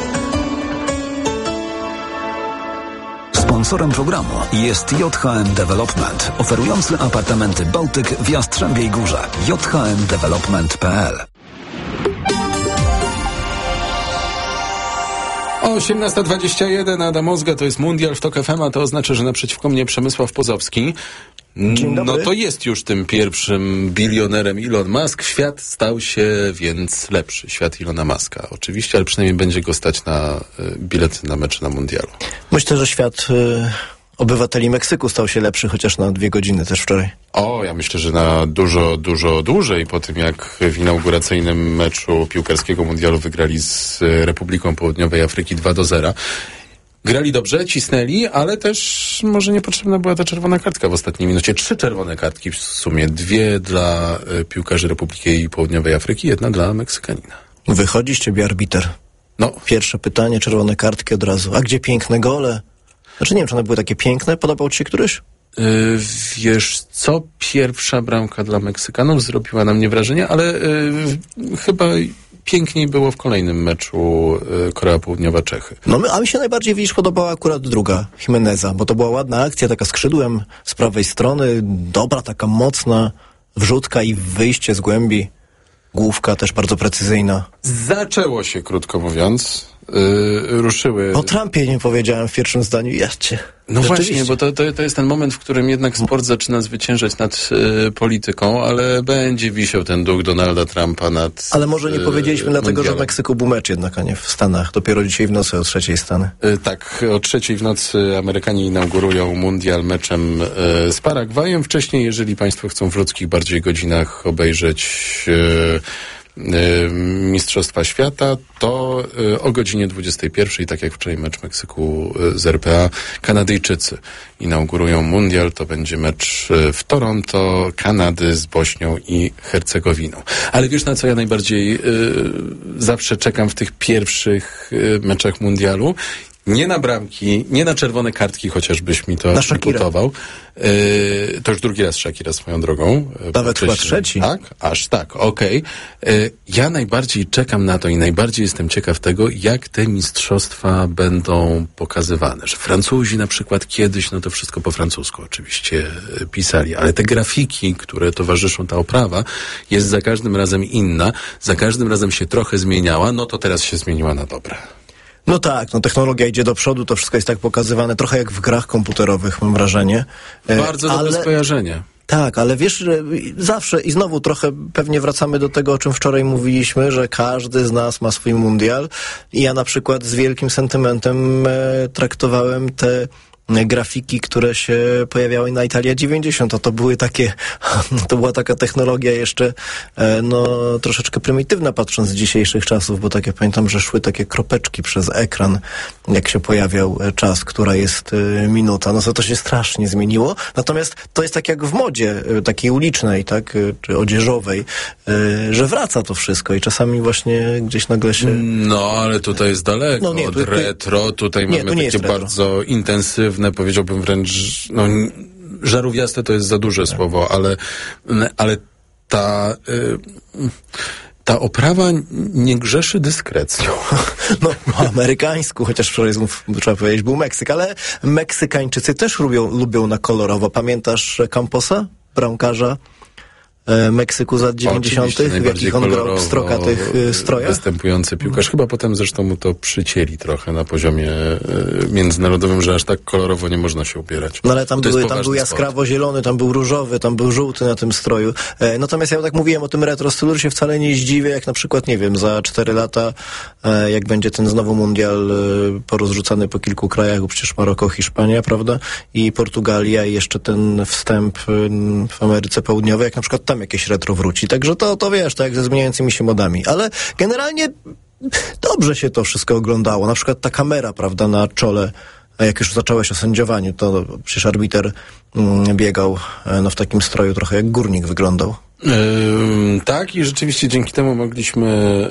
Sponsorem programu jest J H M Development, oferujący apartamenty Bałtyk w Jastrzębiej Górze. j h m development kropka p l. osiemnasta dwadzieścia jeden, Adam Ozga, to jest Mundial w TOK F M, a to oznacza, że naprzeciwko mnie Przemysław Pozowski. No to jest już tym pierwszym bilionerem Elon Musk. Świat stał się więc lepszy. Świat Elona Muska. Oczywiście, ale przynajmniej będzie go stać na y, bilety na mecze na Mundialu. Myślę, że świat y, obywateli Meksyku stał się lepszy, chociaż na dwie godziny też wczoraj. O, ja myślę, że na dużo, dużo dłużej po tym, jak w inauguracyjnym meczu piłkarskiego Mundialu wygrali z Republiką Południowej Afryki dwa do zera. Grali dobrze, cisnęli, ale też może niepotrzebna była ta czerwona kartka w ostatniej minucie. Trzy czerwone kartki w sumie. Dwie dla y, piłkarzy Republiki Południowej Afryki, jedna dla Meksykanina. Wychodzi z ciebie arbiter. No. Pierwsze pytanie, czerwone kartki od razu. A gdzie piękne gole? Znaczy nie wiem, czy one były takie piękne. Podobał ci się któryś? Yy, wiesz co? Pierwsza bramka dla Meksykanów zrobiła na mnie wrażenie, ale yy, chyba... piękniej było w kolejnym meczu y, Korea Południowa-Czechy. No, my, a mi się najbardziej, widzisz, podobała akurat druga, Jimeneza, bo to była ładna akcja, taka skrzydłem z prawej strony, dobra, taka mocna wrzutka i wyjście z głębi. Główka też bardzo precyzyjna. Zaczęło się, krótko mówiąc. Yy, ruszyły... O Trumpie nie powiedziałem w pierwszym zdaniu. Ja cię... No właśnie, bo to, to, to jest ten moment, w którym jednak sport zaczyna zwyciężać nad y, polityką, ale będzie wisiał ten duch Donalda Trumpa nad Ale może nie y, powiedzieliśmy mundialem. dlatego, że w Meksyku był mecz jednak, a nie w Stanach. Dopiero dzisiaj w nocy o trzeciej Stany. Y, tak, o trzeciej w nocy Amerykanie inaugurują mundial meczem y, z Paragwajem. Wcześniej, jeżeli państwo chcą w ludzkich bardziej godzinach obejrzeć y, Mistrzostwa Świata, to y, o godzinie dwudziestej pierwszej, tak jak wczoraj mecz Meksyku y, z R P A, Kanadyjczycy inaugurują mundial. To będzie mecz y, w Toronto, Kanady z Bośnią i Hercegowiną. Ale wiesz, na co ja najbardziej y, zawsze czekam w tych pierwszych y, meczach mundialu? Nie na bramki, nie na czerwone kartki, chociażbyś mi to imputował. Yy, to już drugi raz Shakira swoją drogą. Nawet chyba trzeci. Tak? Aż tak, okej. Okay. Yy, ja najbardziej czekam na to i najbardziej jestem ciekaw tego, jak te mistrzostwa będą pokazywane. Że Francuzi na przykład kiedyś, no to wszystko po francusku oczywiście pisali, ale te grafiki, które towarzyszą ta oprawa, jest za każdym razem inna, za każdym razem się trochę zmieniała, no to teraz się zmieniła na dobre. No tak, no technologia idzie do przodu, to wszystko jest tak pokazywane, trochę jak w grach komputerowych, mam wrażenie. Bardzo dobre ale... skojarzenie. Tak, ale wiesz, że zawsze i znowu trochę pewnie wracamy do tego, o czym wczoraj mówiliśmy, że każdy z nas ma swój mundial i ja na przykład z wielkim sentymentem e, traktowałem te grafiki, które się pojawiały na Italia dziewięćdziesiąt, a to były takie, to była taka technologia jeszcze, no, troszeczkę prymitywna patrząc z dzisiejszych czasów, bo tak ja pamiętam, że szły takie kropeczki przez ekran, jak się pojawiał czas, która jest minuta. No to to się strasznie zmieniło. Natomiast to jest tak jak w modzie takiej ulicznej, tak, czy odzieżowej, że wraca to wszystko i czasami właśnie gdzieś nagle się... No, ale tutaj jest daleko no, nie, od tu, retro, tutaj nie, mamy takie bardzo intensywne, powiedziałbym wręcz, no, żarówiaste to jest za duże słowo, ale, ale ta, y, ta oprawa nie grzeszy dyskrecją. No, po amerykańsku, chociaż wczoraj znów, trzeba powiedzieć, był Meksyk, ale Meksykańczycy też lubią, lubią na kolorowo. Pamiętasz Camposa, bramkarza Meksyku z lat dziewięćdziesiątych, w jakich on grał w strokatych strojach? Występujący piłkarz. Chyba potem zresztą mu to przycięli trochę na poziomie y, międzynarodowym, że aż tak kolorowo nie można się ubierać. No ale tam, były, tam był jaskrawo zielony, tam był różowy, tam był żółty na tym stroju. E, natomiast ja tak mówiłem o tym retro stylu, że się wcale nie zdziwię, jak na przykład, nie wiem, za cztery lata, e, jak będzie ten znowu mundial e, porozrzucany po kilku krajach, bo przecież Maroko, Hiszpania, prawda? I Portugalia i jeszcze ten wstęp e, w Ameryce Południowej, jak na przykład tam jakieś retro wróci. Także to, to wiesz, tak jak ze zmieniającymi się modami. Ale generalnie dobrze się to wszystko oglądało. Na przykład ta kamera, prawda, na czole, a jak już zacząłeś o sędziowaniu, to przecież arbiter mm, biegał no, w takim stroju trochę jak górnik wyglądał. Yy, tak, i rzeczywiście dzięki temu mogliśmy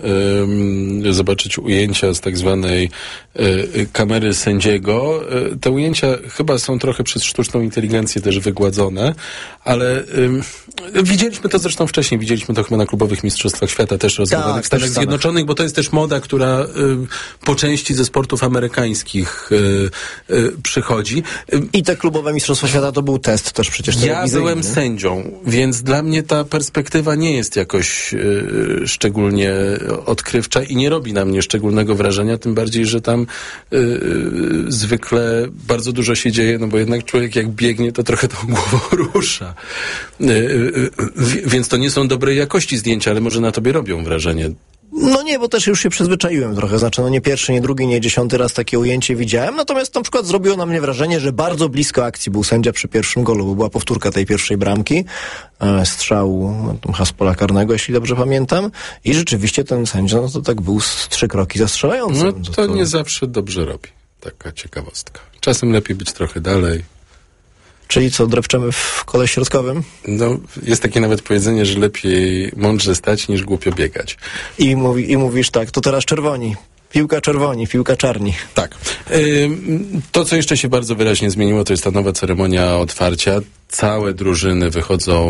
yy, zobaczyć ujęcia z tak zwanej yy, kamery sędziego. Yy, te ujęcia chyba są trochę przez sztuczną inteligencję też wygładzone, ale yy, widzieliśmy to zresztą wcześniej, widzieliśmy to chyba na klubowych mistrzostwach świata też rozgrywanych tak, w Stanach Zjednoczonych, bo to jest też moda, która yy, po części ze sportów amerykańskich yy, yy, przychodzi. Yy, I te klubowe mistrzostwa świata to był test też przecież telewizyjny. Ja byłem sędzią, więc dla mnie ta perspektywa nie jest jakoś y, szczególnie odkrywcza i nie robi na mnie szczególnego wrażenia, tym bardziej, że tam y, y, zwykle bardzo dużo się dzieje, no bo jednak człowiek jak biegnie, to trochę tą głową rusza. Y, y, y, więc to nie są dobrej jakości zdjęcia, ale może na tobie robią wrażenie. No nie, bo też już się przyzwyczaiłem trochę, znaczy no nie pierwszy, nie drugi, nie dziesiąty raz takie ujęcie widziałem, natomiast na przykład zrobiło na mnie wrażenie, że bardzo blisko akcji był sędzia przy pierwszym golu, bo była powtórka tej pierwszej bramki, e, strzału no, z pola karnego, jeśli dobrze pamiętam, i rzeczywiście ten sędzia, no to tak był z trzy kroki za strzelającym. No to, to nie zawsze dobrze robi, taka ciekawostka. Czasem lepiej być trochę dalej. Czyli co, drepczemy w kole środkowym? No, jest takie nawet powiedzenie, że lepiej mądrze stać niż głupio biegać. I, mówi, i mówisz tak, to teraz czerwoni. Piłka czerwoni, piłka czarni. Tak. To, co jeszcze się bardzo wyraźnie zmieniło, to jest ta nowa ceremonia otwarcia. Całe drużyny wychodzą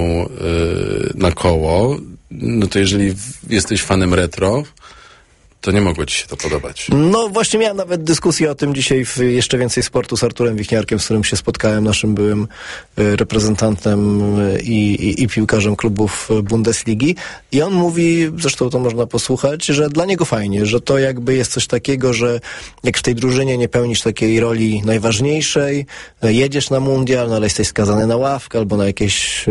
na koło. No to jeżeli jesteś fanem retro, to nie mogło ci się to podobać. No właśnie miałem nawet dyskusję o tym dzisiaj w Jeszcze Więcej Sportu z Arturem Wichniarkiem, z którym się spotkałem, naszym byłym reprezentantem i, i, i piłkarzem klubów Bundesligi. I on mówi, zresztą to można posłuchać, że dla niego fajnie, że to jakby jest coś takiego, że jak w tej drużynie nie pełnisz takiej roli najważniejszej, jedziesz na mundial, no ale jesteś skazany na ławkę albo na jakieś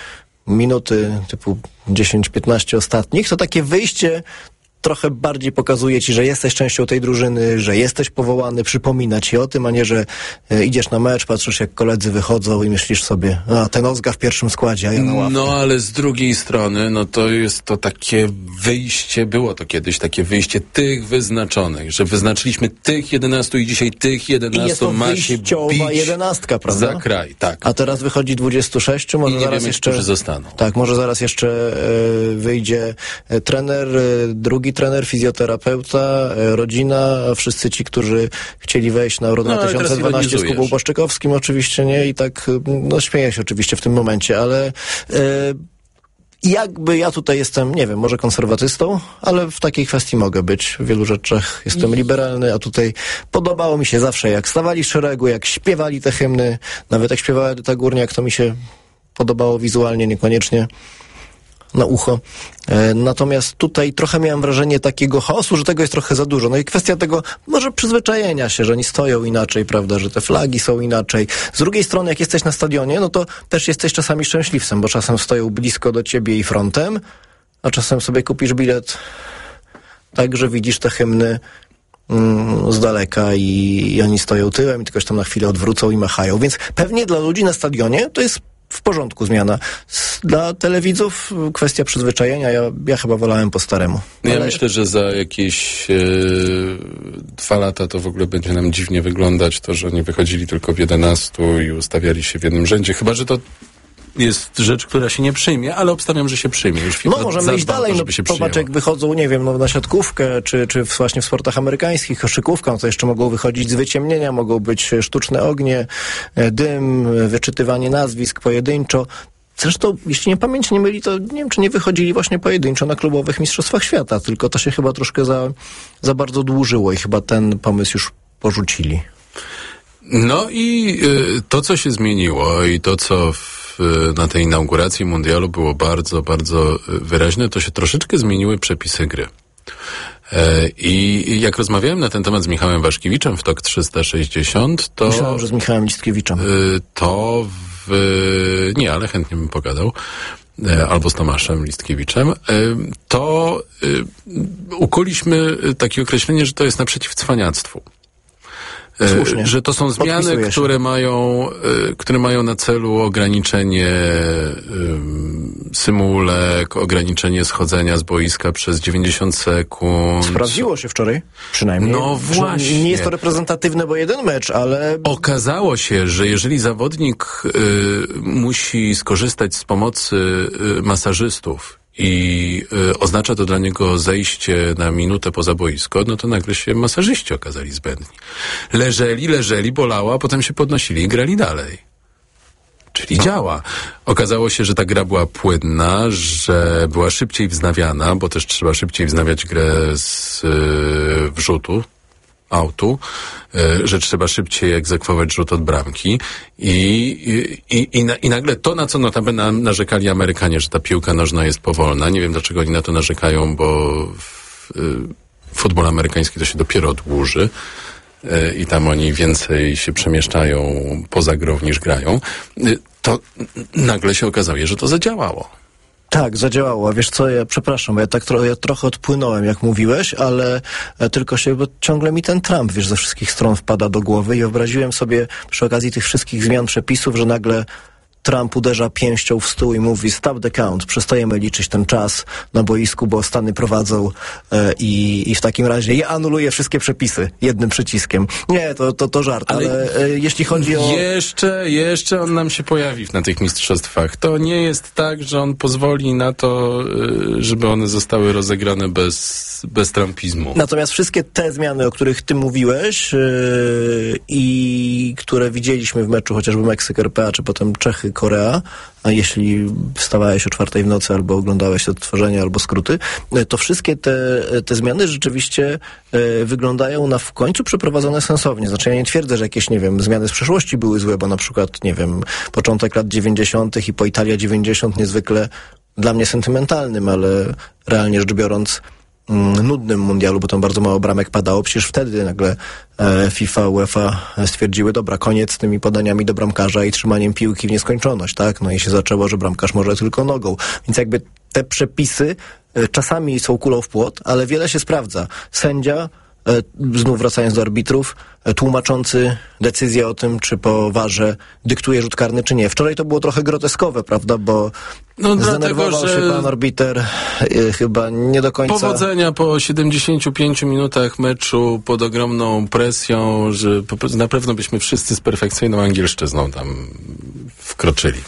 minuty typu dziesięć piętnaście ostatnich, to takie wyjście trochę bardziej pokazuje ci, że jesteś częścią tej drużyny, że jesteś powołany, przypomina ci o tym, a nie, że e, idziesz na mecz, patrzysz jak koledzy wychodzą i myślisz sobie, a ten Ozga w pierwszym składzie, a ja na ławce. No ale z drugiej strony, no to jest to takie wyjście, było to kiedyś takie wyjście tych wyznaczonych, że wyznaczyliśmy tych jedenastu i dzisiaj tych jedenastu ma się bić jedenastka, prawda? Za kraj, tak. A teraz wychodzi dwudziestu sześciu, może I nie zaraz wiemy, jeszcze... którzy zostaną. Tak, może zaraz jeszcze e, wyjdzie e, trener, e, drugi trener, fizjoterapeuta, e, rodzina, a wszyscy ci, którzy chcieli wejść na Euro dwa tysiące dwanaście z Kubą Błaszczykowskim, oczywiście nie i tak, no śmieję się oczywiście w tym momencie, ale e, jakby ja tutaj jestem, nie wiem, może konserwatystą, ale w takiej kwestii mogę być. W wielu rzeczach jestem liberalny, a tutaj podobało mi się zawsze, jak stawali w szeregu, jak śpiewali te hymny, nawet jak śpiewała Edyta Górniak, to mi się podobało wizualnie, niekoniecznie na ucho. E, natomiast tutaj trochę miałem wrażenie takiego chaosu, że tego jest trochę za dużo. No i kwestia tego, może przyzwyczajenia się, że oni stoją inaczej, prawda, że te flagi są inaczej. Z drugiej strony, jak jesteś na stadionie, no to też jesteś czasami szczęśliwcem, bo czasem stoją blisko do ciebie i frontem, a czasem sobie kupisz bilet tak, że widzisz te hymny mm, z daleka i, i oni stoją tyłem i tylko się tam na chwilę odwrócą i machają. Więc pewnie dla ludzi na stadionie to jest w porządku zmiana. Dla telewidzów kwestia przyzwyczajenia. Ja, ja chyba wolałem po staremu. Ja ale... myślę, że za jakieś e, dwa lata to w ogóle będzie nam dziwnie wyglądać to, że oni wychodzili tylko w jedenastu i ustawiali się w jednym rzędzie. Chyba, że to jest rzecz, która się nie przyjmie, ale obstawiam, że się przyjmie. Już no możemy iść dalej, to, no popatrz jak wychodzą, nie wiem, no, na siatkówkę, czy, czy właśnie w sportach amerykańskich, koszykówką, to jeszcze mogą wychodzić z wyciemnienia, mogą być sztuczne ognie, dym, wyczytywanie nazwisk pojedynczo. Zresztą, jeśli nie pamięć nie myli, to nie wiem, czy nie wychodzili właśnie pojedynczo na klubowych mistrzostwach świata, tylko to się chyba troszkę za, za bardzo dłużyło i chyba ten pomysł już porzucili. No i y, to, co się zmieniło i to, co w, na tej inauguracji mundialu było bardzo, bardzo wyraźne, to się troszeczkę zmieniły przepisy gry. I jak rozmawiałem na ten temat z Michałem Waszkiewiczem w Tok trzysta sześćdziesiąt, to... Myślałem, że z Michałem Listkiewiczem. To w... Nie, ale chętnie bym pogadał. Albo z Tomaszem Listkiewiczem. To ukuliśmy takie określenie, że to jest naprzeciw cwaniactwu. Słusznie. Że to są zmiany, które mają, które mają na celu ograniczenie um, symulek, ograniczenie schodzenia z boiska przez dziewięćdziesiąt sekund. Sprawdziło się wczoraj, przynajmniej. No właśnie. Nie jest to reprezentatywne, bo jeden mecz, ale... Okazało się, że jeżeli zawodnik y, musi skorzystać z pomocy y, masażystów i y, oznacza to dla niego zejście na minutę poza boisko, no to nagle się masażyści okazali zbędni. Leżeli, leżeli, bolało, a potem się podnosili i grali dalej. Czyli no. działa. Okazało się, że ta gra była płynna, że była szybciej wznawiana, bo też trzeba szybciej wznawiać grę z y, wrzutu, autu, y, że trzeba szybciej egzekwować rzut od bramki i, i, i, i, na, i nagle to, na co notabene narzekali Amerykanie, że ta piłka nożna jest powolna. Nie wiem, dlaczego oni na to narzekają, bo w, y, futbol amerykański to się dopiero dłuży y, i tam oni więcej się przemieszczają poza grą niż grają. Y, to nagle się okazało, że to zadziałało. Tak, zadziałało. A wiesz co, ja przepraszam, bo ja tak tro, ja trochę odpłynąłem, jak mówiłeś, ale e, tylko się, bo ciągle mi ten Trump, wiesz, ze wszystkich stron wpada do głowy i wyobraziłem sobie przy okazji tych wszystkich zmian przepisów, że nagle Trump uderza pięścią w stół i mówi stop the count, przestajemy liczyć ten czas na boisku, bo Stany prowadzą e, i, i w takim razie ja anuluję wszystkie przepisy jednym przyciskiem. Nie, to, to, to żart, ale, ale e, jeśli chodzi o... Jeszcze, jeszcze on nam się pojawi na tych mistrzostwach. To nie jest tak, że on pozwoli na to, żeby one zostały rozegrane bez, bez trumpizmu. Natomiast wszystkie te zmiany, o których ty mówiłeś yy, i które widzieliśmy w meczu chociażby Meksyk-R P A, czy potem Czechy Korea, a jeśli wstawałeś o czwartej w nocy albo oglądałeś odtworzenia albo skróty, to wszystkie te, te zmiany rzeczywiście e, wyglądają na w końcu przeprowadzone sensownie. Znaczy ja nie twierdzę, że jakieś, nie wiem, zmiany z przeszłości były złe, bo na przykład, nie wiem, początek lat dziewięćdziesiątych i po Italia dziewięćdziesiąt niezwykle dla mnie sentymentalnym, ale realnie rzecz biorąc nudnym mundialu, bo tam bardzo mało bramek padało. Przecież wtedy nagle e, FIFA, UEFA stwierdziły, dobra, koniec z tymi podaniami do bramkarza i trzymaniem piłki w nieskończoność, tak? No i się zaczęło, że bramkarz może tylko nogą. Więc jakby te przepisy e, czasami są kulą w płot, ale wiele się sprawdza. Sędzia, e, znów wracając do arbitrów, e, tłumaczący decyzję o tym, czy po warze dyktuje rzut karny, czy nie. Wczoraj to było trochę groteskowe, prawda, bo no, zdenerwował dlatego, że się pan arbiter e, chyba nie do końca... Powodzenia po siedemdziesięciu pięciu minutach meczu pod ogromną presją, że po, na pewno byśmy wszyscy z perfekcyjną angielszczyzną tam wkroczyli.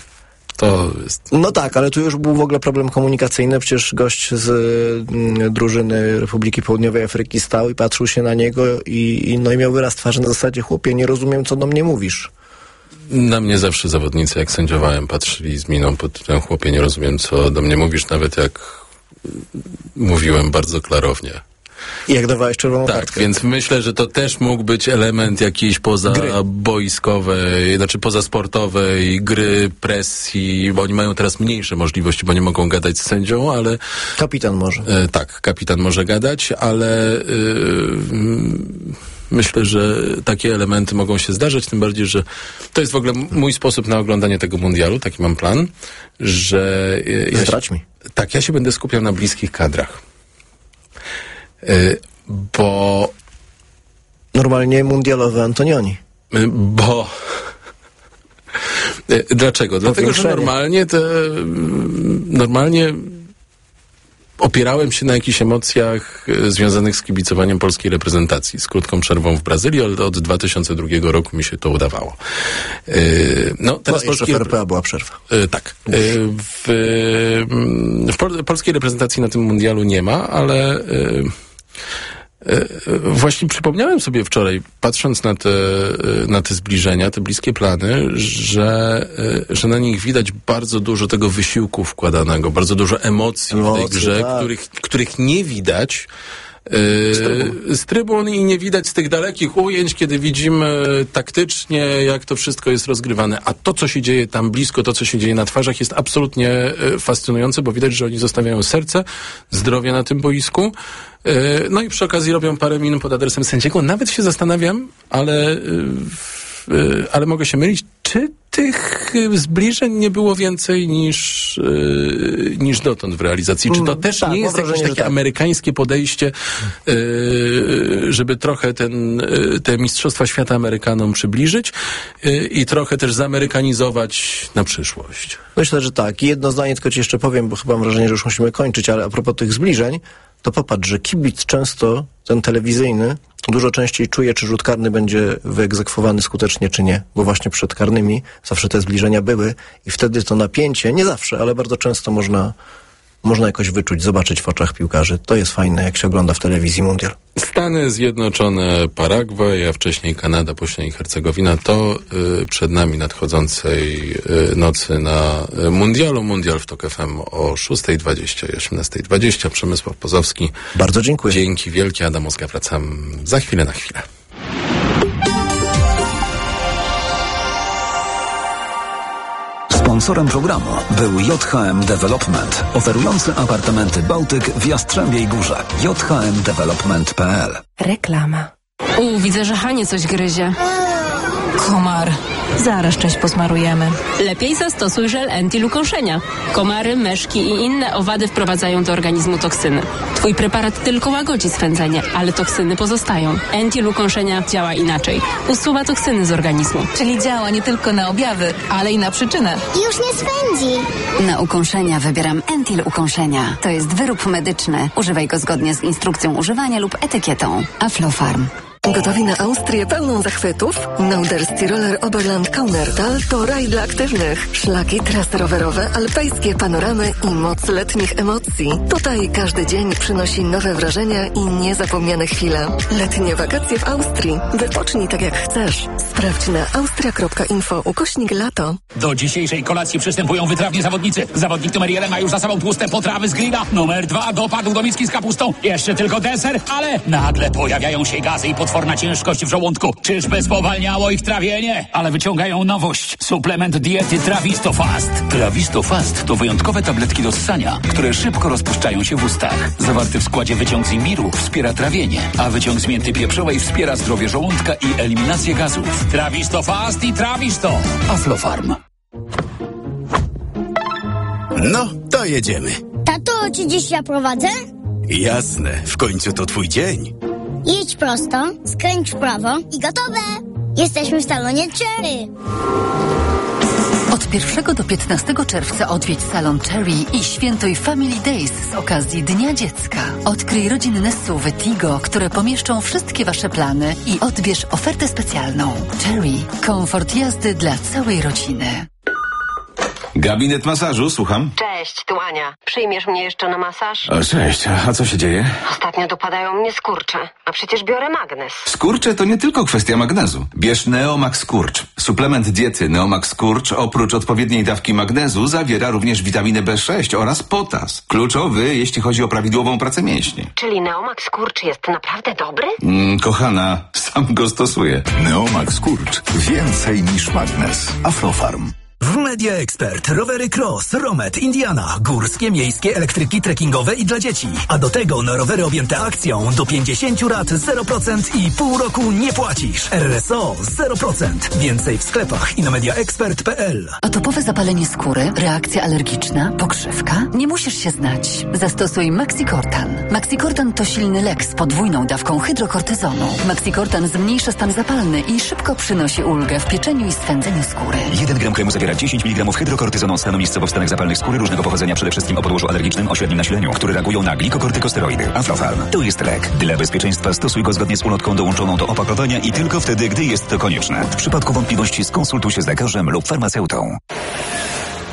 To jest... No tak, ale tu już był w ogóle problem komunikacyjny. Przecież gość z y, drużyny Republiki Południowej Afryki stał i patrzył się na niego i, i, no i miał wyraz twarzy na zasadzie, chłopie, nie rozumiem, co do mnie mówisz. Na mnie zawsze zawodnicy, jak sędziowałem, patrzyli z miną pod tym, chłopie, nie rozumiem, co do mnie mówisz, nawet jak mówiłem bardzo klarownie. I jak dawałeś czerwoną tak, kartkę. Więc myślę, że to też mógł być element jakiejś pozaboiskowej, znaczy pozasportowej gry, presji, bo oni mają teraz mniejsze możliwości, bo nie mogą gadać z sędzią, ale... Kapitan może. E, tak, kapitan może gadać, ale... Yy, Myślę, że takie elementy mogą się zdarzać, tym bardziej, że to jest w ogóle mój sposób na oglądanie tego mundialu, taki mam plan, że... Ja Zdradź mi. Tak, ja się będę skupiał na bliskich kadrach. Yy, bo... Normalnie mundialowy Antonioni. Yy, bo... Yy, dlaczego? Dlatego, że normalnie te... Normalnie... Opierałem się na jakichś emocjach e, związanych z kibicowaniem polskiej reprezentacji. Z krótką przerwą w Brazylii, ale od dwa tysiące drugiego roku mi się to udawało. E, no, teraz no, polskiej... w R P A była przerwa. E, tak. E, w w pol- polskiej reprezentacji na tym mundialu nie ma, ale e, Właśnie przypomniałem sobie wczoraj, patrząc na te, na te zbliżenia, te bliskie plany, że, że na nich widać bardzo dużo tego wysiłku wkładanego, bardzo dużo emocji, emocji w tej grze, tak. których, których nie widać z trybun. z trybun i nie widać z tych dalekich ujęć, kiedy widzimy taktycznie, jak to wszystko jest rozgrywane. A to, co się dzieje tam blisko, to, co się dzieje na twarzach, jest absolutnie fascynujące, bo widać, że oni zostawiają serce, zdrowie na tym boisku. No i przy okazji robią parę minut pod adresem sędziego. Nawet się zastanawiam, ale, ale mogę się mylić, czy tych zbliżeń nie było więcej niż, niż dotąd w realizacji. Czy to też tak, nie jest jakieś takie tak. amerykańskie podejście, żeby trochę ten, te Mistrzostwa Świata Amerykanom przybliżyć i trochę też zamerykanizować na przyszłość? Myślę, że tak. I jedno zdanie tylko ci jeszcze powiem, bo chyba mam wrażenie, że już musimy kończyć, ale a propos tych zbliżeń, to popatrz, że kibic często, ten telewizyjny, dużo częściej czuje, czy rzut karny będzie wyegzekwowany skutecznie, czy nie. Bo właśnie przed karnymi zawsze te zbliżenia były i wtedy to napięcie, nie zawsze, ale bardzo często można, można jakoś wyczuć, zobaczyć w oczach piłkarzy. To jest fajne, jak się ogląda w telewizji mundial. Stany Zjednoczone, Paragwaj, a wcześniej Kanada, Bośnia i Hercegowina to y, przed nami nadchodzącej y, nocy na y, mundialu. Mundial w TOK F M o szóstej dwadzieścia i osiemnastej dwadzieścia. Przemysław Pozowski. Bardzo dziękuję. Dzięki wielkie. Adam Ozga. Wracam za chwilę na chwilę. Sponsorem programu był J H M Development, oferujący apartamenty Bałtyk w Jastrzębiej Górze. j h m development kropka p l. Reklama. U, widzę, że Hanie coś gryzie. Komar. Zaraz część posmarujemy. Lepiej zastosuj żel Entil ukąszenia. Komary, myszki i inne owady wprowadzają do organizmu toksyny. Twój preparat tylko łagodzi swędzenie, ale toksyny pozostają. Entil ukąszenia działa inaczej. Usuwa toksyny z organizmu. Czyli działa nie tylko na objawy, ale i na przyczynę. Już nie swędzi. Na ukąszenia wybieram Entil ukąszenia. To jest wyrób medyczny. Używaj go zgodnie z instrukcją używania lub etykietą. Aflofarm. Gotowi na Austrię pełną zachwytów? Norderski Roller Oberland Kaunertal to raj dla aktywnych. Szlaki, trasy rowerowe, alpejskie panoramy i moc letnich emocji. Tutaj każdy dzień przynosi nowe wrażenia i niezapomniane chwile. Letnie wakacje w Austrii. Wypocznij tak jak chcesz. Sprawdź na austria kropka info ukośnik lato. Do dzisiejszej kolacji przystępują wytrawni zawodnicy. Zawodnik numer jeden ma już za sobą tłuste potrawy z grilla. Numer dwa dopadł do miski z kapustą. Jeszcze tylko deser, ale nagle pojawiają się gazy i potworna ciężkość w żołądku. Czyżby spowalniało ich trawienie? Ale wyciągają nowość. Suplement diety Travistofast. Travistofast to wyjątkowe tabletki do ssania, które szybko rozpuszczają się w ustach. Zawarty w składzie wyciąg z imbiru wspiera trawienie, a wyciąg z mięty pieprzowej wspiera zdrowie żołądka i eliminację gazów. Travistofast i Travisto. Aflofarm. No, to jedziemy. Tato, czy dziś ja prowadzę? Jasne, w końcu to twój dzień. Jedź prosto, skręć w prawo i gotowe! Jesteśmy w salonie Cherry. Od pierwszego do piętnastego czerwca odwiedź salon Cherry i świętuj Family Days z okazji Dnia Dziecka. Odkryj rodzinne S U V Tigo, które pomieszczą wszystkie wasze plany i odbierz ofertę specjalną. Cherry. Komfort jazdy dla całej rodziny. Gabinet masażu, słucham. Cześć, tu Ania. Przyjmiesz mnie jeszcze na masaż? O, cześć, a co się dzieje? Ostatnio dopadają mnie skurcze, a przecież biorę magnes. Skurcze to nie tylko kwestia magnezu. Bierz Neomax Skurcz. Suplement diety Neomax Skurcz oprócz odpowiedniej dawki magnezu zawiera również witaminę B sześć oraz potas. Kluczowy, jeśli chodzi o prawidłową pracę mięśni. Czyli Neomax Skurcz jest naprawdę dobry? Mm, kochana, sam go stosuję. Neomax Skurcz. Więcej niż magnes. Aflofarm. W Media Expert rowery cross, Romet, Indiana, górskie, miejskie, elektryki, trekkingowe i dla dzieci. A do tego na rowery objęte akcją do pięćdziesięciu rat zero procent i pół roku nie płacisz. R S O zero procent. Więcej w sklepach i na media expert kropka p l. Atopowe zapalenie skóry, reakcja alergiczna, pokrzywka? Nie musisz się znać. Zastosuj Maxicortan. Maxicortan to silny lek z podwójną dawką hydrokortyzonu. Maxicortan zmniejsza stan zapalny i szybko przynosi ulgę w pieczeniu i swędzeniu skóry. jeden gram kremu zawiera dziesięć miligramów hydrokortyzonu stanu miejscowo-wstanek zapalnych skóry różnego pochodzenia, przede wszystkim o podłożu alergicznym o średnim nasileniu, które reagują na glikokortykosteroidy. Aflofarm. To jest lek. Dla bezpieczeństwa stosuj go zgodnie z ulotką dołączoną do opakowania i tylko wtedy, gdy jest to konieczne. W przypadku wątpliwości skonsultuj się z lekarzem lub farmaceutą.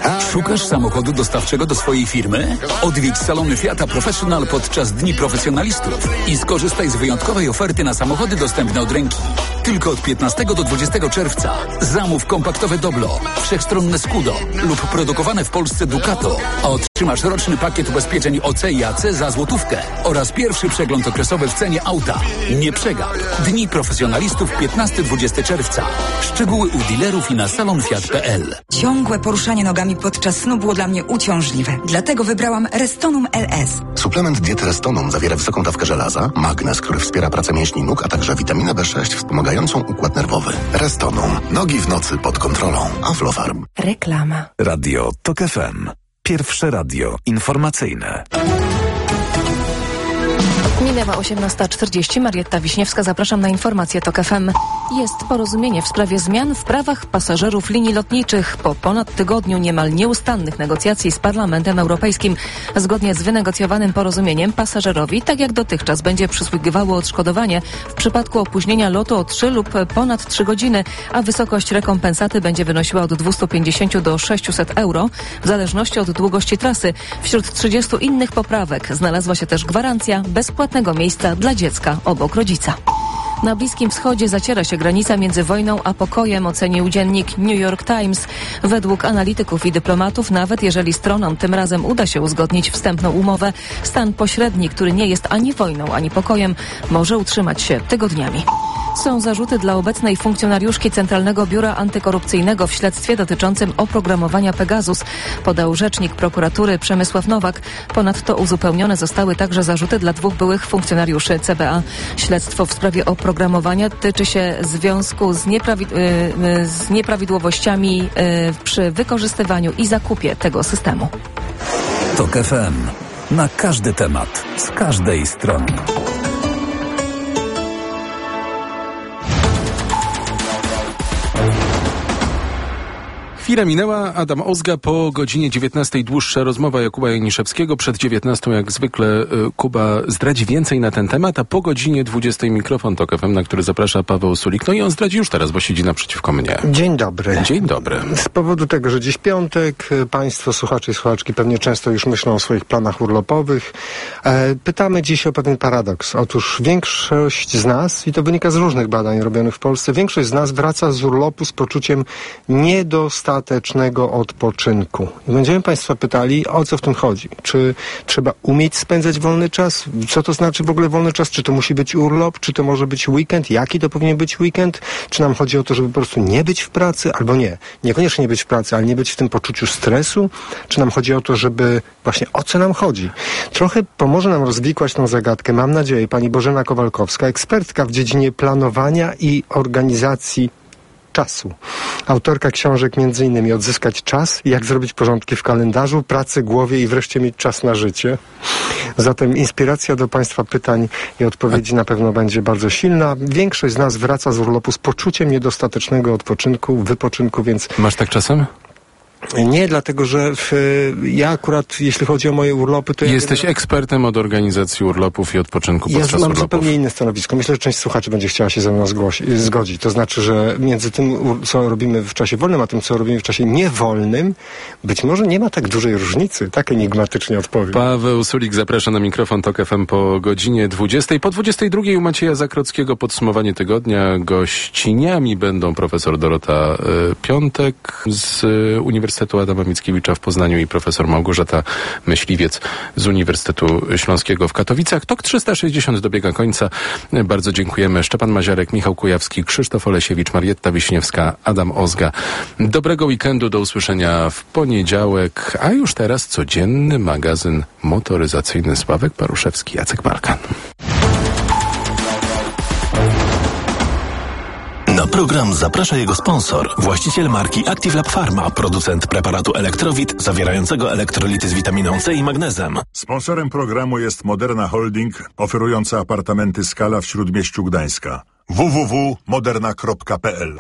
Szukasz samochodu dostawczego do swojej firmy? Odwiedź salony Fiata Professional podczas Dni Profesjonalistów i skorzystaj z wyjątkowej oferty na samochody dostępne od ręki. Tylko od piętnastego do dwudziestego czerwca zamów kompaktowe Doblo, wszechstronne Scudo lub produkowane w Polsce Ducato, a otrzymasz roczny pakiet ubezpieczeń O C i A C za złotówkę oraz pierwszy przegląd okresowy w cenie auta. Nie przegap. Dni Profesjonalistów piętnastego do dwudziestego czerwca. Szczegóły u dealerów i na salon fiat kropka p l. Ciągłe poruszanie nogami podczas snu było dla mnie uciążliwe. Dlatego wybrałam Restonum L S. Suplement diety Restonum zawiera wysoką dawkę żelaza, magnez, który wspiera pracę mięśni nóg, a także witaminę B sześć wspomagającą układ nerwowy. Restonum. Nogi w nocy pod kontrolą. Aflofarm. Reklama. Radio TOK F M. Pierwsze radio informacyjne. Minęła osiemnasta czterdzieści. Marietta Wiśniewska, zapraszam na informacje TOK F M. Jest porozumienie w sprawie zmian w prawach pasażerów linii lotniczych. Po ponad tygodniu niemal nieustannych negocjacji z Parlamentem Europejskim. Zgodnie z wynegocjowanym porozumieniem pasażerowi, tak jak dotychczas, będzie przysługiwało odszkodowanie w przypadku opóźnienia lotu o trzy lub ponad trzy godziny, a wysokość rekompensaty będzie wynosiła od dwieście pięćdziesiąt do sześciuset euro, w zależności od długości trasy. Wśród trzydziestu innych poprawek znalazła się też gwarancja bezpłatnego miejsca dla dziecka obok rodzica. Na Bliskim Wschodzie zaciera się granica między wojną a pokojem, ocenił dziennik New York Times. Według analityków i dyplomatów, nawet jeżeli stronom tym razem uda się uzgodnić wstępną umowę, stan pośredni, który nie jest ani wojną, ani pokojem, może utrzymać się tygodniami. Są zarzuty dla obecnej funkcjonariuszki Centralnego Biura Antykorupcyjnego w śledztwie dotyczącym oprogramowania Pegasus, podał rzecznik prokuratury Przemysław Nowak. Ponadto uzupełnione zostały także zarzuty dla dwóch byłych funkcjonariuszy C B A. Śledztwo w sprawie oprogramowania tyczy się związku z, nieprawi- yy, z nieprawidłowościami yy, przy wykorzystywaniu i zakupie tego systemu. TOK F M. Na każdy temat, z każdej strony. Chwila minęła, Adam Ozga, po godzinie dziewiętnastej dłuższa rozmowa Jakuba Janiszewskiego, przed dziewiętnastą jak zwykle Kuba zdradzi więcej na ten temat, a po godzinie dwudziestej mikrofon TOK F M, na który zaprasza Paweł Sulik. No i on zdradzi już teraz, bo siedzi naprzeciwko mnie. Dzień dobry. Dzień dobry. Z powodu tego, że dziś piątek, państwo, słuchacze i słuchaczki pewnie często już myślą o swoich planach urlopowych. E, pytamy dziś o pewien paradoks. Otóż większość z nas, i to wynika z różnych badań robionych w Polsce, większość z nas wraca z urlopu z poczuciem niedostatecznego dostatecznego odpoczynku. I będziemy Państwa pytali, o co w tym chodzi. Czy trzeba umieć spędzać wolny czas? Co to znaczy w ogóle wolny czas? Czy to musi być urlop? Czy to może być weekend? Jaki to powinien być weekend? Czy nam chodzi o to, żeby po prostu nie być w pracy? Albo nie. Niekoniecznie nie być w pracy, ale nie być w tym poczuciu stresu? Czy nam chodzi o to, żeby... Właśnie o co nam chodzi? Trochę pomoże nam rozwikłać tą zagadkę, mam nadzieję, pani Bożena Kowalkowska, ekspertka w dziedzinie planowania i organizacji czasu. Autorka książek między innymi Odzyskać czas, jak zrobić porządki w kalendarzu, pracy, głowie i wreszcie mieć czas na życie. Zatem inspiracja do Państwa pytań i odpowiedzi na pewno będzie bardzo silna. Większość z nas wraca z urlopu z poczuciem niedostatecznego odpoczynku, wypoczynku, więc... Masz tak czasem? Nie, dlatego że w, ja akurat, jeśli chodzi o moje urlopy, to... Jesteś ja... ekspertem od organizacji urlopów i odpoczynku podczas urlopów. Ja mam urlopów. zupełnie inne stanowisko. Myślę, że część słuchaczy będzie chciała się ze mną zgłosi- zgodzić. To znaczy, że między tym, co robimy w czasie wolnym, a tym, co robimy w czasie niewolnym, być może nie ma tak dużej różnicy. Tak enigmatycznie odpowiem. Paweł Sulik zaprasza na mikrofon TOK F M po godzinie dwudziestej. Po dwudziestej drugiej u Macieja Zakrockiego podsumowanie tygodnia. Gościniami będą profesor Dorota y, Piątek z y, Uniwersytetu Adama Mickiewicza w Poznaniu i profesor Małgorzata Myśliwiec z Uniwersytetu Śląskiego w Katowicach. TOK trzysta sześćdziesiąt dobiega końca. Bardzo dziękujemy. Szczepan Maziarek, Michał Kujawski, Krzysztof Olesiewicz, Marietta Wiśniewska, Adam Ozga. Dobrego weekendu, do usłyszenia w poniedziałek, a już teraz codzienny magazyn motoryzacyjny. Sławek Paruszewski, Jacek Balkan. Na program zaprasza jego sponsor, właściciel marki Active Lab Pharma, producent preparatu Elektrowit zawierającego elektrolity z witaminą C i magnezem. Sponsorem programu jest Moderna Holding, oferująca apartamenty Skala w Śródmieściu Gdańska. w w w kropka moderna kropka p l.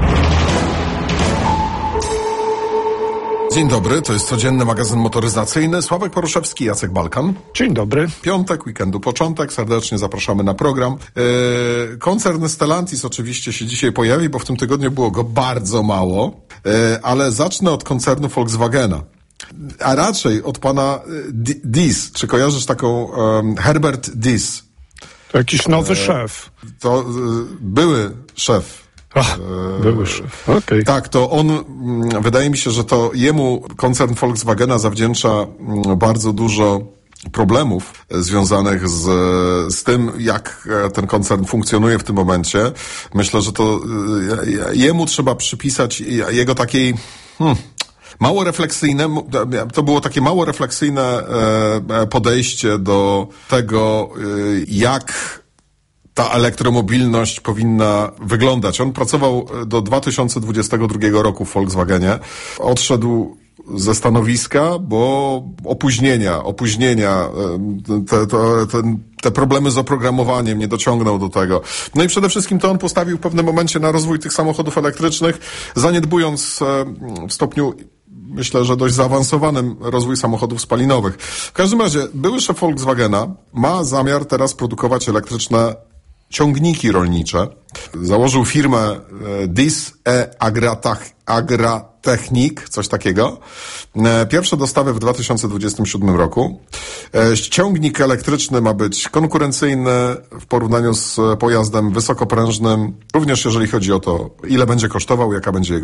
Dzień dobry, to jest codzienny magazyn motoryzacyjny. Sławek Poruszewski, Jacek Balkan. Dzień dobry. Piątek, weekendu początek, serdecznie zapraszamy na program. Yy, koncern Stellantis oczywiście się dzisiaj pojawi, bo w tym tygodniu było go bardzo mało. ale zacznę od koncernu Volkswagena. A raczej od pana Diess. Czy kojarzysz taką um, Herbert Diess? To jakiś nowy e, szef. To e, były szef. Ach, e, były szef, okej. Okay. Tak, to on, m, wydaje mi się, że to jemu koncern Volkswagena zawdzięcza m, bardzo dużo problemów związanych z, z tym, jak ten koncern funkcjonuje w tym momencie. Myślę, że to jemu trzeba przypisać jego takiej... Hmm, mało refleksyjne, to było takie mało refleksyjne podejście do tego, jak ta elektromobilność powinna wyglądać. On pracował do dwa tysiące dwudziestego drugiego roku w Volkswagenie. Odszedł ze stanowiska, bo opóźnienia, opóźnienia, te, te, te, te problemy z oprogramowaniem, nie dociągnął do tego. No i przede wszystkim to on postawił w pewnym momencie na rozwój tych samochodów elektrycznych, zaniedbując w stopniu, myślę, że dość zaawansowanym rozwój samochodów spalinowych. W każdym razie były szef Volkswagena ma zamiar teraz produkować elektryczne ciągniki rolnicze. Założył firmę Diess e Agratechnik, coś takiego. Pierwsze dostawy w dwa tysiące dwudziestym siódmym roku. Ciągnik elektryczny ma być konkurencyjny w porównaniu z pojazdem wysokoprężnym, również jeżeli chodzi o to, ile będzie kosztował, jaka będzie jego